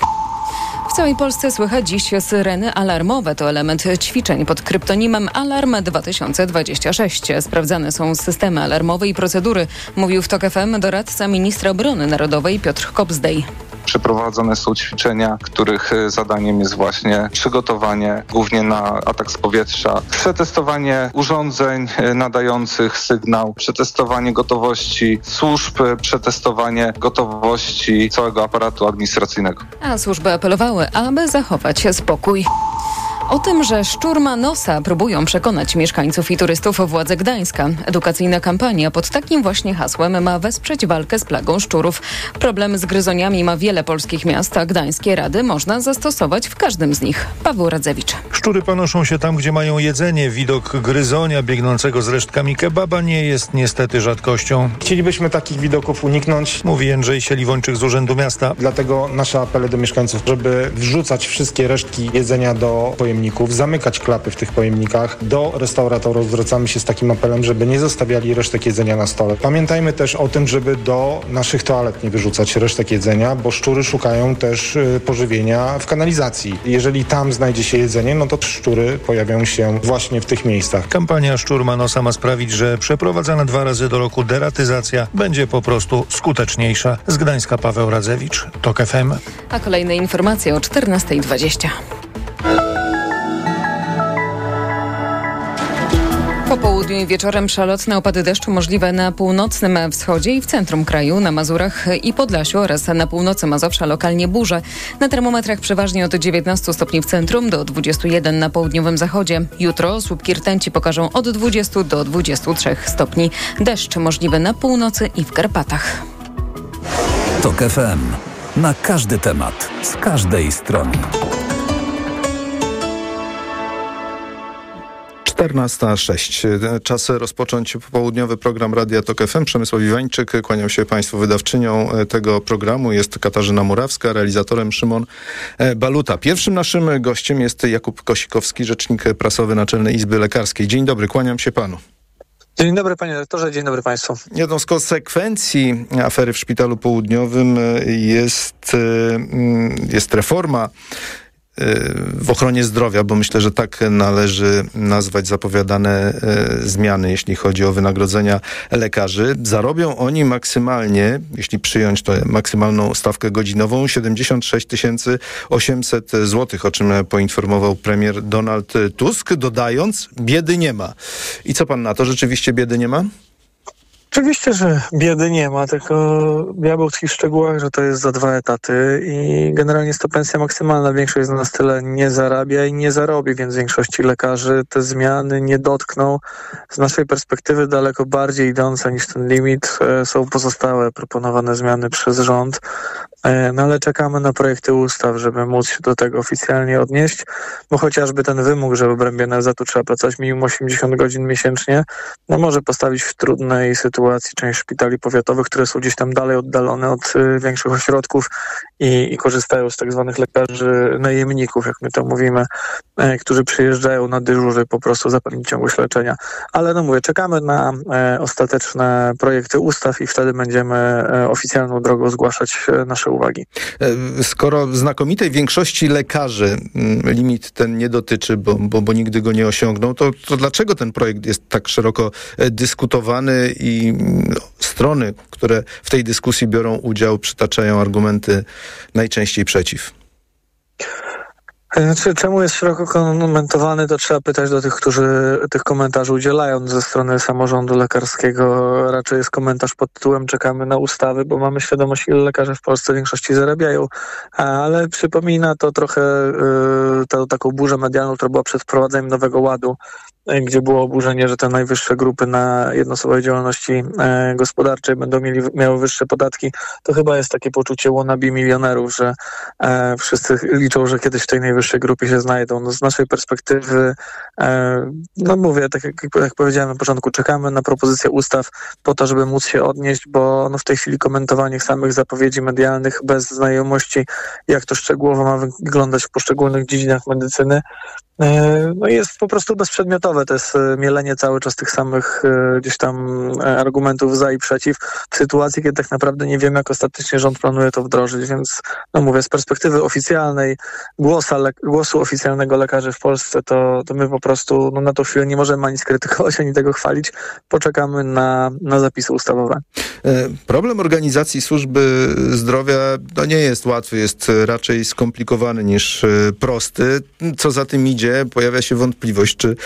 W całej Polsce słychać dziś syreny alarmowe. To element ćwiczeń pod kryptonimem Alarm dwa tysiące dwadzieścia sześć. Sprawdzane są systemy alarmowe i procedury, mówił w Tok F M doradca ministra obrony narodowej Piotr Kopsdej. Przeprowadzone są ćwiczenia, których zadaniem jest właśnie przygotowanie głównie na atak z powietrza, przetestowanie urządzeń nadających sygnał, przetestowanie gotowości służb, przetestowanie gotowości całego aparatu administracyjnego. A służby apelowały, aby zachować spokój. O tym, że szczur ma nosa, próbują przekonać mieszkańców i turystów władze Gdańska. Edukacyjna kampania pod takim właśnie hasłem ma wesprzeć walkę z plagą szczurów. Problem z gryzoniami ma wiele polskich miast, a gdańskie rady można zastosować w każdym z nich. Paweł Radzewicz. Szczury panoszą się tam, gdzie mają jedzenie. Widok gryzonia biegnącego z resztkami kebaba nie jest niestety rzadkością. Chcielibyśmy takich widoków uniknąć, mówi Jędrzej Sieliwończyk z Urzędu Miasta. Dlatego nasze apele do mieszkańców, żeby wrzucać wszystkie resztki jedzenia do pojemników, zamykać klapy w tych pojemnikach. Do restauratorów zwracamy się z takim apelem, żeby nie zostawiali resztek jedzenia na stole. Pamiętajmy też o tym, żeby do naszych toalet nie wyrzucać resztek jedzenia, bo szczury szukają też y, pożywienia w kanalizacji. Jeżeli tam znajdzie się jedzenie, no to szczury pojawią się właśnie w tych miejscach. Kampania Szczur ma nosa ma sprawić, że przeprowadzana dwa razy do roku deratyzacja będzie po prostu skuteczniejsza. Z Gdańska Paweł Radzewicz, TOK F M. A kolejne informacje o czternasta dwadzieścia. Po południu i wieczorem przelotne opady deszczu możliwe na północnym wschodzie i w centrum kraju, na Mazurach i Podlasiu oraz na północy Mazowsza lokalnie burze. Na termometrach przeważnie od dziewiętnastu stopni w centrum do dwudziestu jeden na południowym zachodzie. Jutro słupki rtęci pokażą od dwudziestu do dwudziestu trzech stopni. Deszcz możliwy na północy i w Karpatach. TOK F M. Na każdy temat, z każdej strony. czternasta sześć. Czas rozpocząć popołudniowy program Radia TOK F M. Przemysław Iwańczyk, kłaniam się Państwu. Wydawczynią tego programu jest Katarzyna Murawska, realizatorem Szymon Baluta. Pierwszym naszym gościem jest Jakub Kosikowski, rzecznik prasowy Naczelnej Izby Lekarskiej. Dzień dobry, kłaniam się Panu. Dzień dobry panie rektorze, dzień dobry państwu. Jedną z konsekwencji afery w Szpitalu Południowym jest, jest reforma w ochronie zdrowia, bo myślę, że tak należy nazwać zapowiadane zmiany, jeśli chodzi o wynagrodzenia lekarzy. Zarobią oni maksymalnie, jeśli przyjąć tę maksymalną stawkę godzinową, siedemdziesiąt sześć tysięcy osiemset złotych, o czym poinformował premier Donald Tusk, dodając, biedy nie ma. I co pan na to? Rzeczywiście biedy nie ma? Oczywiście, że biedy nie ma, tylko diabeł tkwi w szczegółach, że to jest za dwa etaty i generalnie jest to pensja maksymalna. Większość z nas tyle nie zarabia i nie zarobi, więc większości lekarzy te zmiany nie dotkną. Z naszej perspektywy daleko bardziej idące niż ten limit są pozostałe proponowane zmiany przez rząd. No ale czekamy na projekty ustaw, żeby móc się do tego oficjalnie odnieść, bo chociażby ten wymóg, że w obrębie N F Z-u trzeba pracować minimum osiemdziesiąt godzin miesięcznie, no może postawić w trudnej sytuacji część szpitali powiatowych, które są gdzieś tam dalej oddalone od y, większych ośrodków i, i korzystają z tak zwanych lekarzy najemników, jak my to mówimy, y, którzy przyjeżdżają na dyżury po prostu zapewnić ciągłość leczenia. Ale no mówię, czekamy na y, ostateczne projekty ustaw i wtedy będziemy y, oficjalną drogą zgłaszać y, nasze uwagi. Skoro znakomitej większości lekarzy limit ten nie dotyczy, bo, bo, bo nigdy go nie osiągną, to, to dlaczego ten projekt jest tak szeroko dyskutowany i strony, które w tej dyskusji biorą udział, przytaczają argumenty najczęściej przeciw? Znaczy, czemu jest szeroko komentowany, to trzeba pytać do tych, którzy tych komentarzy udzielają ze strony samorządu lekarskiego. Raczej jest komentarz pod tytułem czekamy na ustawy, bo mamy świadomość, ile lekarze w Polsce w większości zarabiają. Ale przypomina to trochę yy, tę taką burzę medialną, która była przed wprowadzeniem Nowego Ładu, gdzie było oburzenie, że te najwyższe grupy na jednoosobowej działalności e, gospodarczej będą mieli, miały wyższe podatki. To chyba jest takie poczucie wannabe milionerów, że e, wszyscy liczą, że kiedyś w tej najwyższej grupie się znajdą. No, z naszej perspektywy, e, no mówię, tak jak, jak powiedziałem na początku, czekamy na propozycję ustaw po to, żeby móc się odnieść, bo no, w tej chwili komentowanie samych zapowiedzi medialnych bez znajomości, jak to szczegółowo ma wyglądać w poszczególnych dziedzinach medycyny, no jest po prostu bezprzedmiotowe. To jest mielenie cały czas tych samych gdzieś tam argumentów za i przeciw w sytuacji, kiedy tak naprawdę nie wiemy, jak ostatecznie rząd planuje to wdrożyć, więc no mówię, z perspektywy oficjalnej głosa, le, głosu oficjalnego lekarzy w Polsce, to, to my po prostu no, na tą chwilę nie możemy ani skrytykować, ani tego chwalić. Poczekamy na, na zapisy ustawowe. Problem organizacji służby zdrowia no nie jest łatwy, jest raczej skomplikowany niż prosty. Co za tym idzie, pojawia się wątpliwość, czy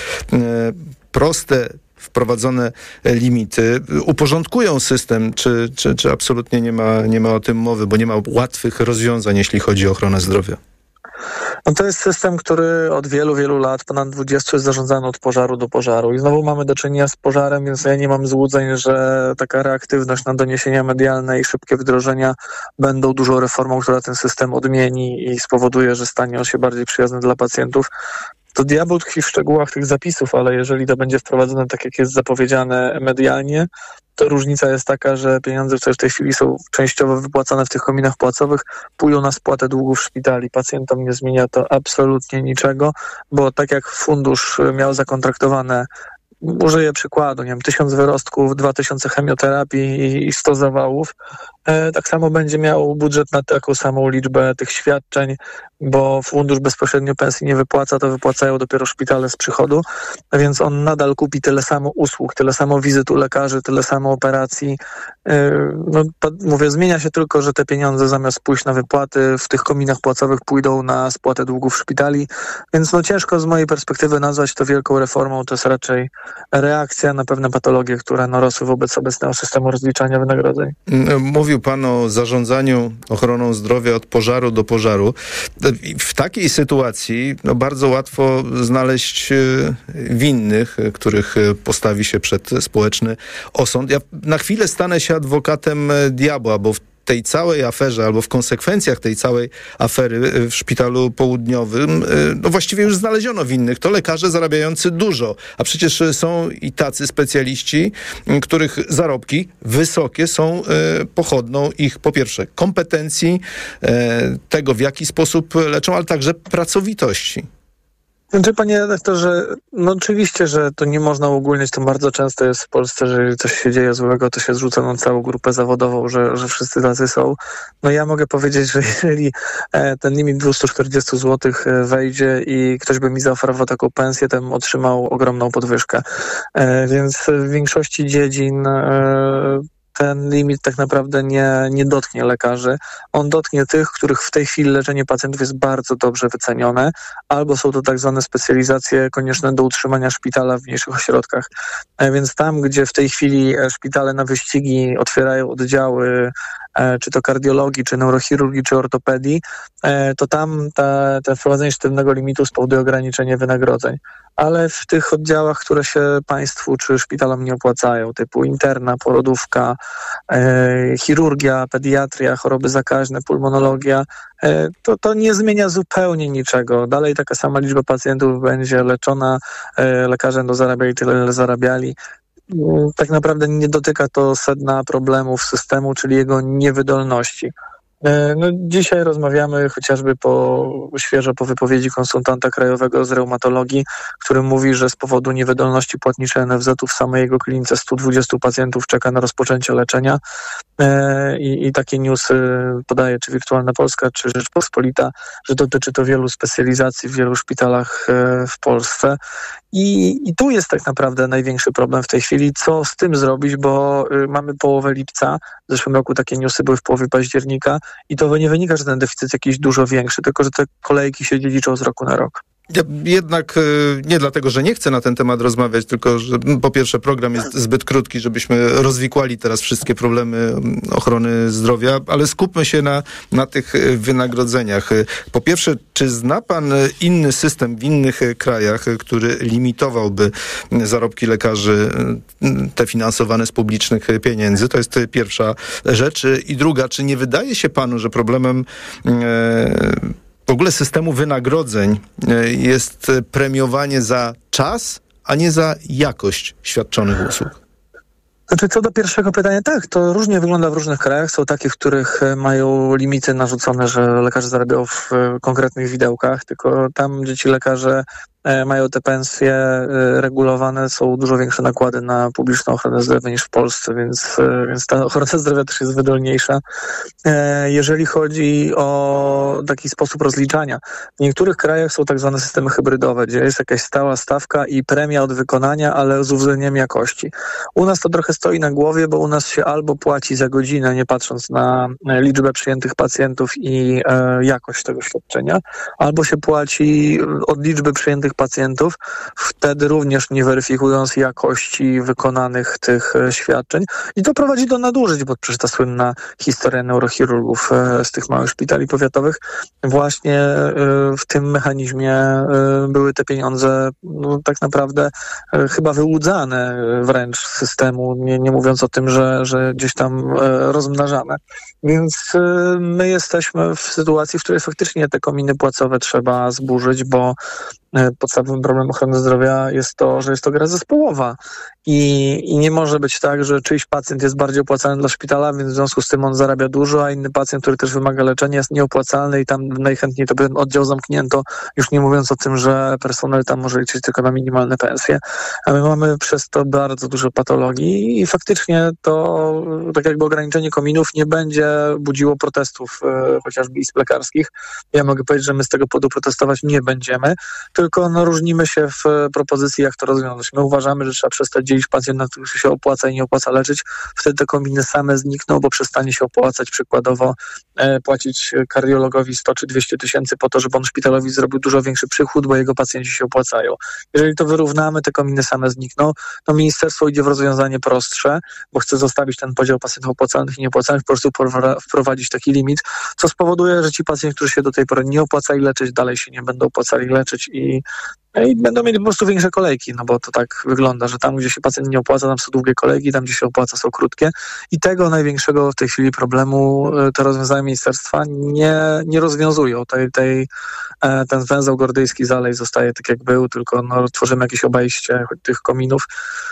proste wprowadzone limity uporządkują system, czy, czy, czy absolutnie nie ma, nie ma o tym mowy, bo nie ma łatwych rozwiązań, jeśli chodzi o ochronę zdrowia. No to jest system, który od wielu, wielu lat, ponad dwudziestu, jest zarządzany od pożaru do pożaru. I znowu mamy do czynienia z pożarem, więc ja nie mam złudzeń, że taka reaktywność na doniesienia medialne i szybkie wdrożenia będą dużą reformą, która ten system odmieni i spowoduje, że stanie on się bardziej przyjazny dla pacjentów. To diabeł tkwi w szczegółach tych zapisów, ale jeżeli to będzie wprowadzone tak, jak jest zapowiedziane medialnie, to różnica jest taka, że pieniądze, które w tej chwili są częściowo wypłacane w tych kominach płacowych, pójdą na spłatę długów szpitali. Pacjentom nie zmienia to absolutnie niczego, bo tak jak fundusz miał zakontraktowane, użyję przykładu, nie wiem, tysiąc wyrostków, dwa tysiące chemioterapii i sto zawałów, e, tak samo będzie miał budżet na taką samą liczbę tych świadczeń, bo fundusz bezpośrednio pensji nie wypłaca, to wypłacają dopiero szpitale z przychodu, więc on nadal kupi tyle samo usług, tyle samo wizyt u lekarzy, tyle samo operacji. E, no, mówię, zmienia się tylko, że te pieniądze zamiast pójść na wypłaty w tych kominach płacowych pójdą na spłatę długów szpitali, więc no ciężko z mojej perspektywy nazwać to wielką reformą, to jest raczej reakcja na pewne patologie, które no, rosły wobec obecnego systemu rozliczania wynagrodzeń. Mówił pan o zarządzaniu ochroną zdrowia od pożaru do pożaru. W takiej sytuacji no, bardzo łatwo znaleźć winnych, których postawi się przed społeczny osąd. Ja na chwilę stanę się adwokatem diabła, bo w tej całej aferze, albo w konsekwencjach tej całej afery w Szpitalu Południowym, no właściwie już znaleziono winnych. To lekarze zarabiający dużo, a przecież są i tacy specjaliści, których zarobki wysokie są pochodną ich, po pierwsze, kompetencji, tego, w jaki sposób leczą, ale także pracowitości. Znaczy, panie redaktorze, no oczywiście, że to nie można uogólniać, to bardzo często jest w Polsce, że jeżeli coś się dzieje złego, to się zrzuca na całą grupę zawodową, że, że wszyscy tacy są. No ja mogę powiedzieć, że jeżeli e, ten limit dwieście czterdzieści złotych wejdzie i ktoś by mi zaoferował taką pensję, to bym otrzymał ogromną podwyżkę. E, więc w większości dziedzin e, ten limit tak naprawdę nie, nie dotknie lekarzy. On dotknie tych, których w tej chwili leczenie pacjentów jest bardzo dobrze wycenione, albo są to tak zwane specjalizacje konieczne do utrzymania szpitala w mniejszych ośrodkach. Więc tam, gdzie w tej chwili szpitale na wyścigi otwierają oddziały, czy to kardiologii, czy neurochirurgii, czy ortopedii, to tam ta, ta wprowadzenie sztywnego limitu spowoduje ograniczenie wynagrodzeń. Ale w tych oddziałach, które się państwu czy szpitalom nie opłacają, typu interna, porodówka, e, chirurgia, pediatria, choroby zakaźne, pulmonologia, e, to, to nie zmienia zupełnie niczego. Dalej taka sama liczba pacjentów będzie leczona, e, lekarze będą zarabiali tyle, ile zarabiali. Tak naprawdę nie dotyka to sedna problemów systemu, czyli jego niewydolności. No, dzisiaj rozmawiamy chociażby po, świeżo po wypowiedzi konsultanta krajowego z reumatologii, który mówi, że z powodu niewydolności płatniczej N F Z-u w samej jego klinice stu dwudziestu pacjentów czeka na rozpoczęcie leczenia. I, i takie newsy podaje czy Wirtualna Polska, czy Rzeczpospolita, że dotyczy to wielu specjalizacji w wielu szpitalach w Polsce. I, I tu jest tak naprawdę największy problem w tej chwili, co z tym zrobić, bo mamy połowę lipca, w zeszłym roku takie newsy były w połowie października i to nie wynika, że ten deficyt jakiś dużo większy, tylko że te kolejki się dziedziczą z roku na rok. Ja jednak nie dlatego, że nie chcę na ten temat rozmawiać, tylko że po pierwsze program jest zbyt krótki, żebyśmy rozwikłali teraz wszystkie problemy ochrony zdrowia, ale skupmy się na, na tych wynagrodzeniach. Po pierwsze, czy zna pan inny system w innych krajach, który limitowałby zarobki lekarzy te finansowane z publicznych pieniędzy? To jest pierwsza rzecz. I druga, czy nie wydaje się panu, że problemem e, w ogóle systemu wynagrodzeń jest premiowanie za czas, a nie za jakość świadczonych usług? Znaczy, co do pierwszego pytania, tak, to różnie wygląda w różnych krajach. Są takie, w których mają limity narzucone, że lekarze zarabiają w konkretnych widełkach, tylko tam, gdzie ci lekarze mają te pensje regulowane, są dużo większe nakłady na publiczną ochronę zdrowia niż w Polsce, więc, więc ta ochrona zdrowia też jest wydolniejsza. Jeżeli chodzi o taki sposób rozliczania, w niektórych krajach są tak zwane systemy hybrydowe, gdzie jest jakaś stała stawka i premia od wykonania, ale z uwzględnieniem jakości. U nas to trochę stoi na głowie, bo u nas się albo płaci za godzinę, nie patrząc na liczbę przyjętych pacjentów i jakość tego świadczenia, albo się płaci od liczby przyjętych pacjentów, wtedy również nie weryfikując jakości wykonanych tych świadczeń. I to prowadzi do nadużyć, bo przecież ta słynna historia neurochirurgów z tych małych szpitali powiatowych, właśnie w tym mechanizmie były te pieniądze no, tak naprawdę chyba wyłudzane wręcz z systemu, nie, nie mówiąc o tym, że, że gdzieś tam rozmnażane. Więc my jesteśmy w sytuacji, w której faktycznie te kominy płacowe trzeba zburzyć, bo podstawowym problemem ochrony zdrowia jest to, że jest to gra zespołowa i, i nie może być tak, że czyjś pacjent jest bardziej opłacalny dla szpitala, więc w związku z tym on zarabia dużo, a inny pacjent, który też wymaga leczenia, jest nieopłacalny i tam najchętniej to by oddział zamknięto, już nie mówiąc o tym, że personel tam może liczyć tylko na minimalne pensje. A my mamy przez to bardzo dużo patologii i faktycznie to tak jakby ograniczenie kominów nie będzie budziło protestów e, chociażby izb lekarskich. Ja mogę powiedzieć, że my z tego powodu protestować nie będziemy, tylko no, różnimy się w propozycji, jak to rozwiązać. My uważamy, że trzeba przestać dzielić pacjenta, który się opłaca i nie opłaca leczyć. Wtedy te kominy same znikną, bo przestanie się opłacać przykładowo e, płacić kardiologowi sto czy dwieście tysięcy po to, żeby on szpitalowi zrobił dużo większy przychód, bo jego pacjenci się opłacają. Jeżeli to wyrównamy, te kominy same znikną, to ministerstwo idzie w rozwiązanie prostsze, bo chce zostawić ten podział pacjentów opłacalnych i nieopłacalnych, po prostu wprowadzić taki limit, co spowoduje, że ci pacjenci, którzy się do tej pory nie opłacali leczyć, dalej się nie będą opłacali leczyć i, i będą mieli po prostu większe kolejki, no bo to tak wygląda, że tam, gdzie się pacjent nie opłaca, tam są długie kolejki, tam, gdzie się opłaca, są krótkie i tego największego w tej chwili problemu te rozwiązania ministerstwa nie, nie rozwiązują. Tej, tej, ten węzeł gordyjski dalej zostaje tak, jak był, tylko no, tworzymy jakieś obejście tych kominów.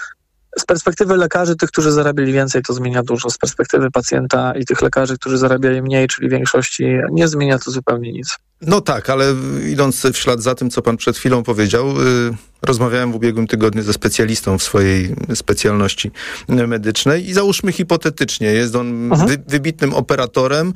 Z perspektywy lekarzy, tych, którzy zarabiali więcej, to zmienia dużo. Z perspektywy pacjenta i tych lekarzy, którzy zarabiali mniej, czyli większości, nie zmienia to zupełnie nic. No tak, ale idąc w ślad za tym, co pan przed chwilą powiedział, yy, rozmawiałem w ubiegłym tygodniu ze specjalistą w swojej specjalności medycznej i załóżmy hipotetycznie, jest on wy, wybitnym operatorem,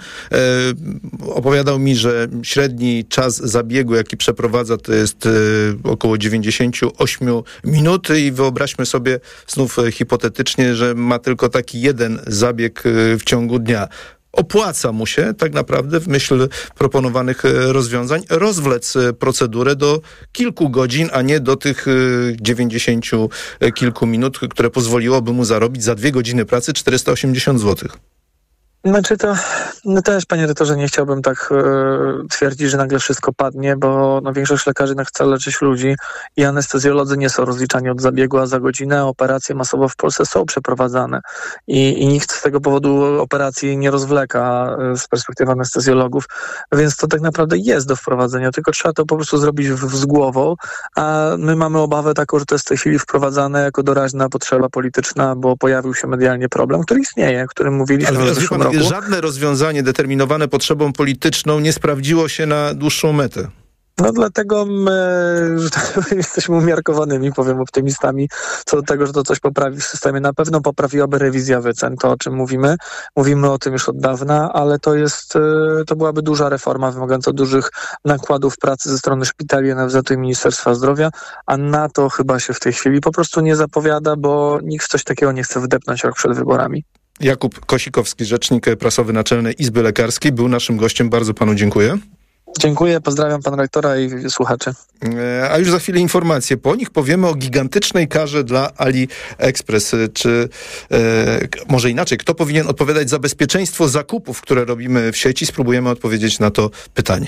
yy, opowiadał mi, że średni czas zabiegu, jaki przeprowadza, to jest yy, około dziewięćdziesiąt osiem minut i wyobraźmy sobie znów yy, hipotetycznie, że ma tylko taki jeden zabieg yy, w ciągu dnia. Opłaca mu się tak naprawdę w myśl proponowanych rozwiązań rozwlec procedurę do kilku godzin, a nie do tych dziewięćdziesięciu kilku minut, które pozwoliłoby mu zarobić za dwie godziny pracy czterysta osiemdziesiąt złotych. Znaczy to no też, panie redaktorze, nie chciałbym tak e, twierdzić, że nagle wszystko padnie, bo no, większość lekarzy chce leczyć ludzi i anestezjolodzy nie są rozliczani od zabiegu, a za godzinę operacje masowo w Polsce są przeprowadzane i, i nikt z tego powodu operacji nie rozwleka e, z perspektywy anestezjologów, więc to tak naprawdę jest do wprowadzenia, tylko trzeba to po prostu zrobić w, w z głową, a my mamy obawę taką, że to jest w tej chwili wprowadzane jako doraźna potrzeba polityczna, bo pojawił się medialnie problem, który istnieje, o którym mówiliśmy w zeszłym roku. Żadne rozwiązanie determinowane potrzebą polityczną nie sprawdziło się na dłuższą metę. No dlatego my jesteśmy umiarkowanymi, powiem, optymistami co do tego, że to coś poprawi w systemie. Na pewno poprawiłaby rewizja wycen, to o czym mówimy. Mówimy o tym już od dawna, ale to jest, to byłaby duża reforma wymagająca dużych nakładów pracy ze strony szpitali, N F Z-u i Ministerstwa Zdrowia, a na to chyba się w tej chwili po prostu nie zapowiada, bo nikt coś takiego nie chce wdepnąć rok przed wyborami. Jakub Kosikowski, rzecznik prasowy Naczelnej Izby Lekarskiej, był naszym gościem. Bardzo panu dziękuję. Dziękuję, pozdrawiam pana rektora i słuchaczy. A już za chwilę informacje. Po nich powiemy o gigantycznej karze dla AliExpress. Czy e, może inaczej, kto powinien odpowiadać za bezpieczeństwo zakupów, które robimy w sieci? Spróbujemy odpowiedzieć na to pytanie.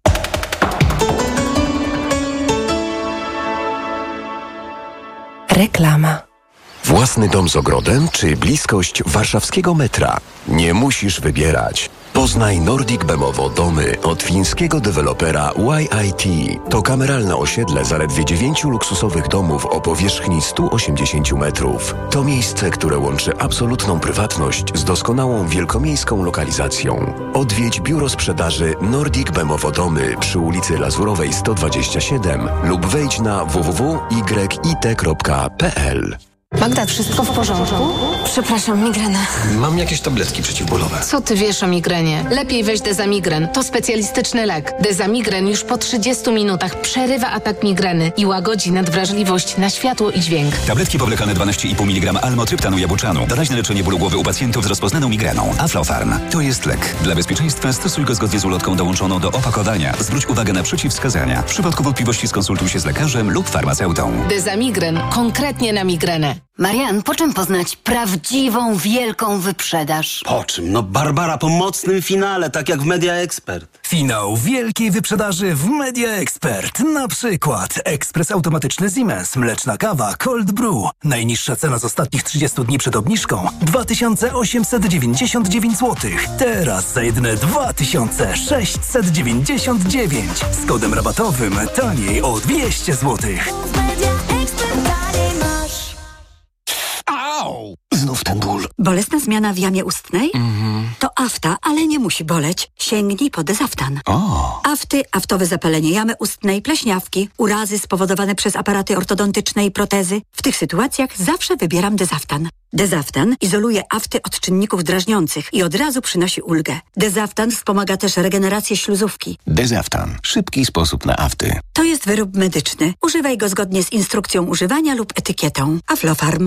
Reklama. Własny dom z ogrodem czy bliskość warszawskiego metra? Nie musisz wybierać. Poznaj Nordic Bemowo domy od fińskiego dewelopera Y I T. To kameralne osiedle zaledwie dziewięciu luksusowych domów o powierzchni stu osiemdziesięciu metrów. To miejsce, które łączy absolutną prywatność z doskonałą wielkomiejską lokalizacją. Odwiedź biuro sprzedaży Nordic Bemowo domy przy ulicy Lazurowej sto dwadzieścia siedem lub wejdź na w w w kropka y i t kropka p l. Magda, wszystko w porządku? Przepraszam, migrena. Mam jakieś tabletki przeciwbólowe. Co ty wiesz o migrenie? Lepiej weź Dezamigren. To specjalistyczny lek. Dezamigren już po trzydziestu minutach przerywa atak migreny i łagodzi nadwrażliwość na światło i dźwięk. Tabletki powlekane dwanaście i pół miligrama almotryptanu jabłczanu. Doraźne leczenie bólu głowy u pacjentów z rozpoznaną migreną. Aflofarm. To jest lek. Dla bezpieczeństwa stosuj go zgodnie z ulotką dołączoną do opakowania. Zwróć uwagę na przeciwwskazania. W przypadku wątpliwości skonsultuj się z lekarzem lub farmaceutą. Dezamigren. Konkretnie na migrenę. Marian, po czym poznać prawdziwą, wielką wyprzedaż? Po czym? No Barbara po mocnym finale, tak jak w Media Expert. Finał wielkiej wyprzedaży w Media Expert. Na przykład ekspres automatyczny Siemens, mleczna kawa Cold Brew. Najniższa cena z ostatnich trzydziestu dni przed obniżką dwa tysiące osiemset dziewięćdziesiąt dziewięć złotych. Teraz za jedyne dwa tysiące sześćset dziewięćdziesiąt dziewięć. Z kodem rabatowym taniej o dwieście złotych. Au! Znów ten ból. Bolesna zmiana w jamie ustnej? Mhm. To afta, ale nie musi boleć. Sięgnij po Dezaftan. O! Afty, aftowe zapalenie jamy ustnej, pleśniawki, urazy spowodowane przez aparaty ortodontyczne i protezy. W tych sytuacjach zawsze wybieram Dezaftan. Dezaftan izoluje afty od czynników drażniących i od razu przynosi ulgę. Dezaftan wspomaga też regenerację śluzówki. Dezaftan. Szybki sposób na afty. To jest wyrób medyczny. Używaj go zgodnie z instrukcją używania lub etykietą. Aflofarm.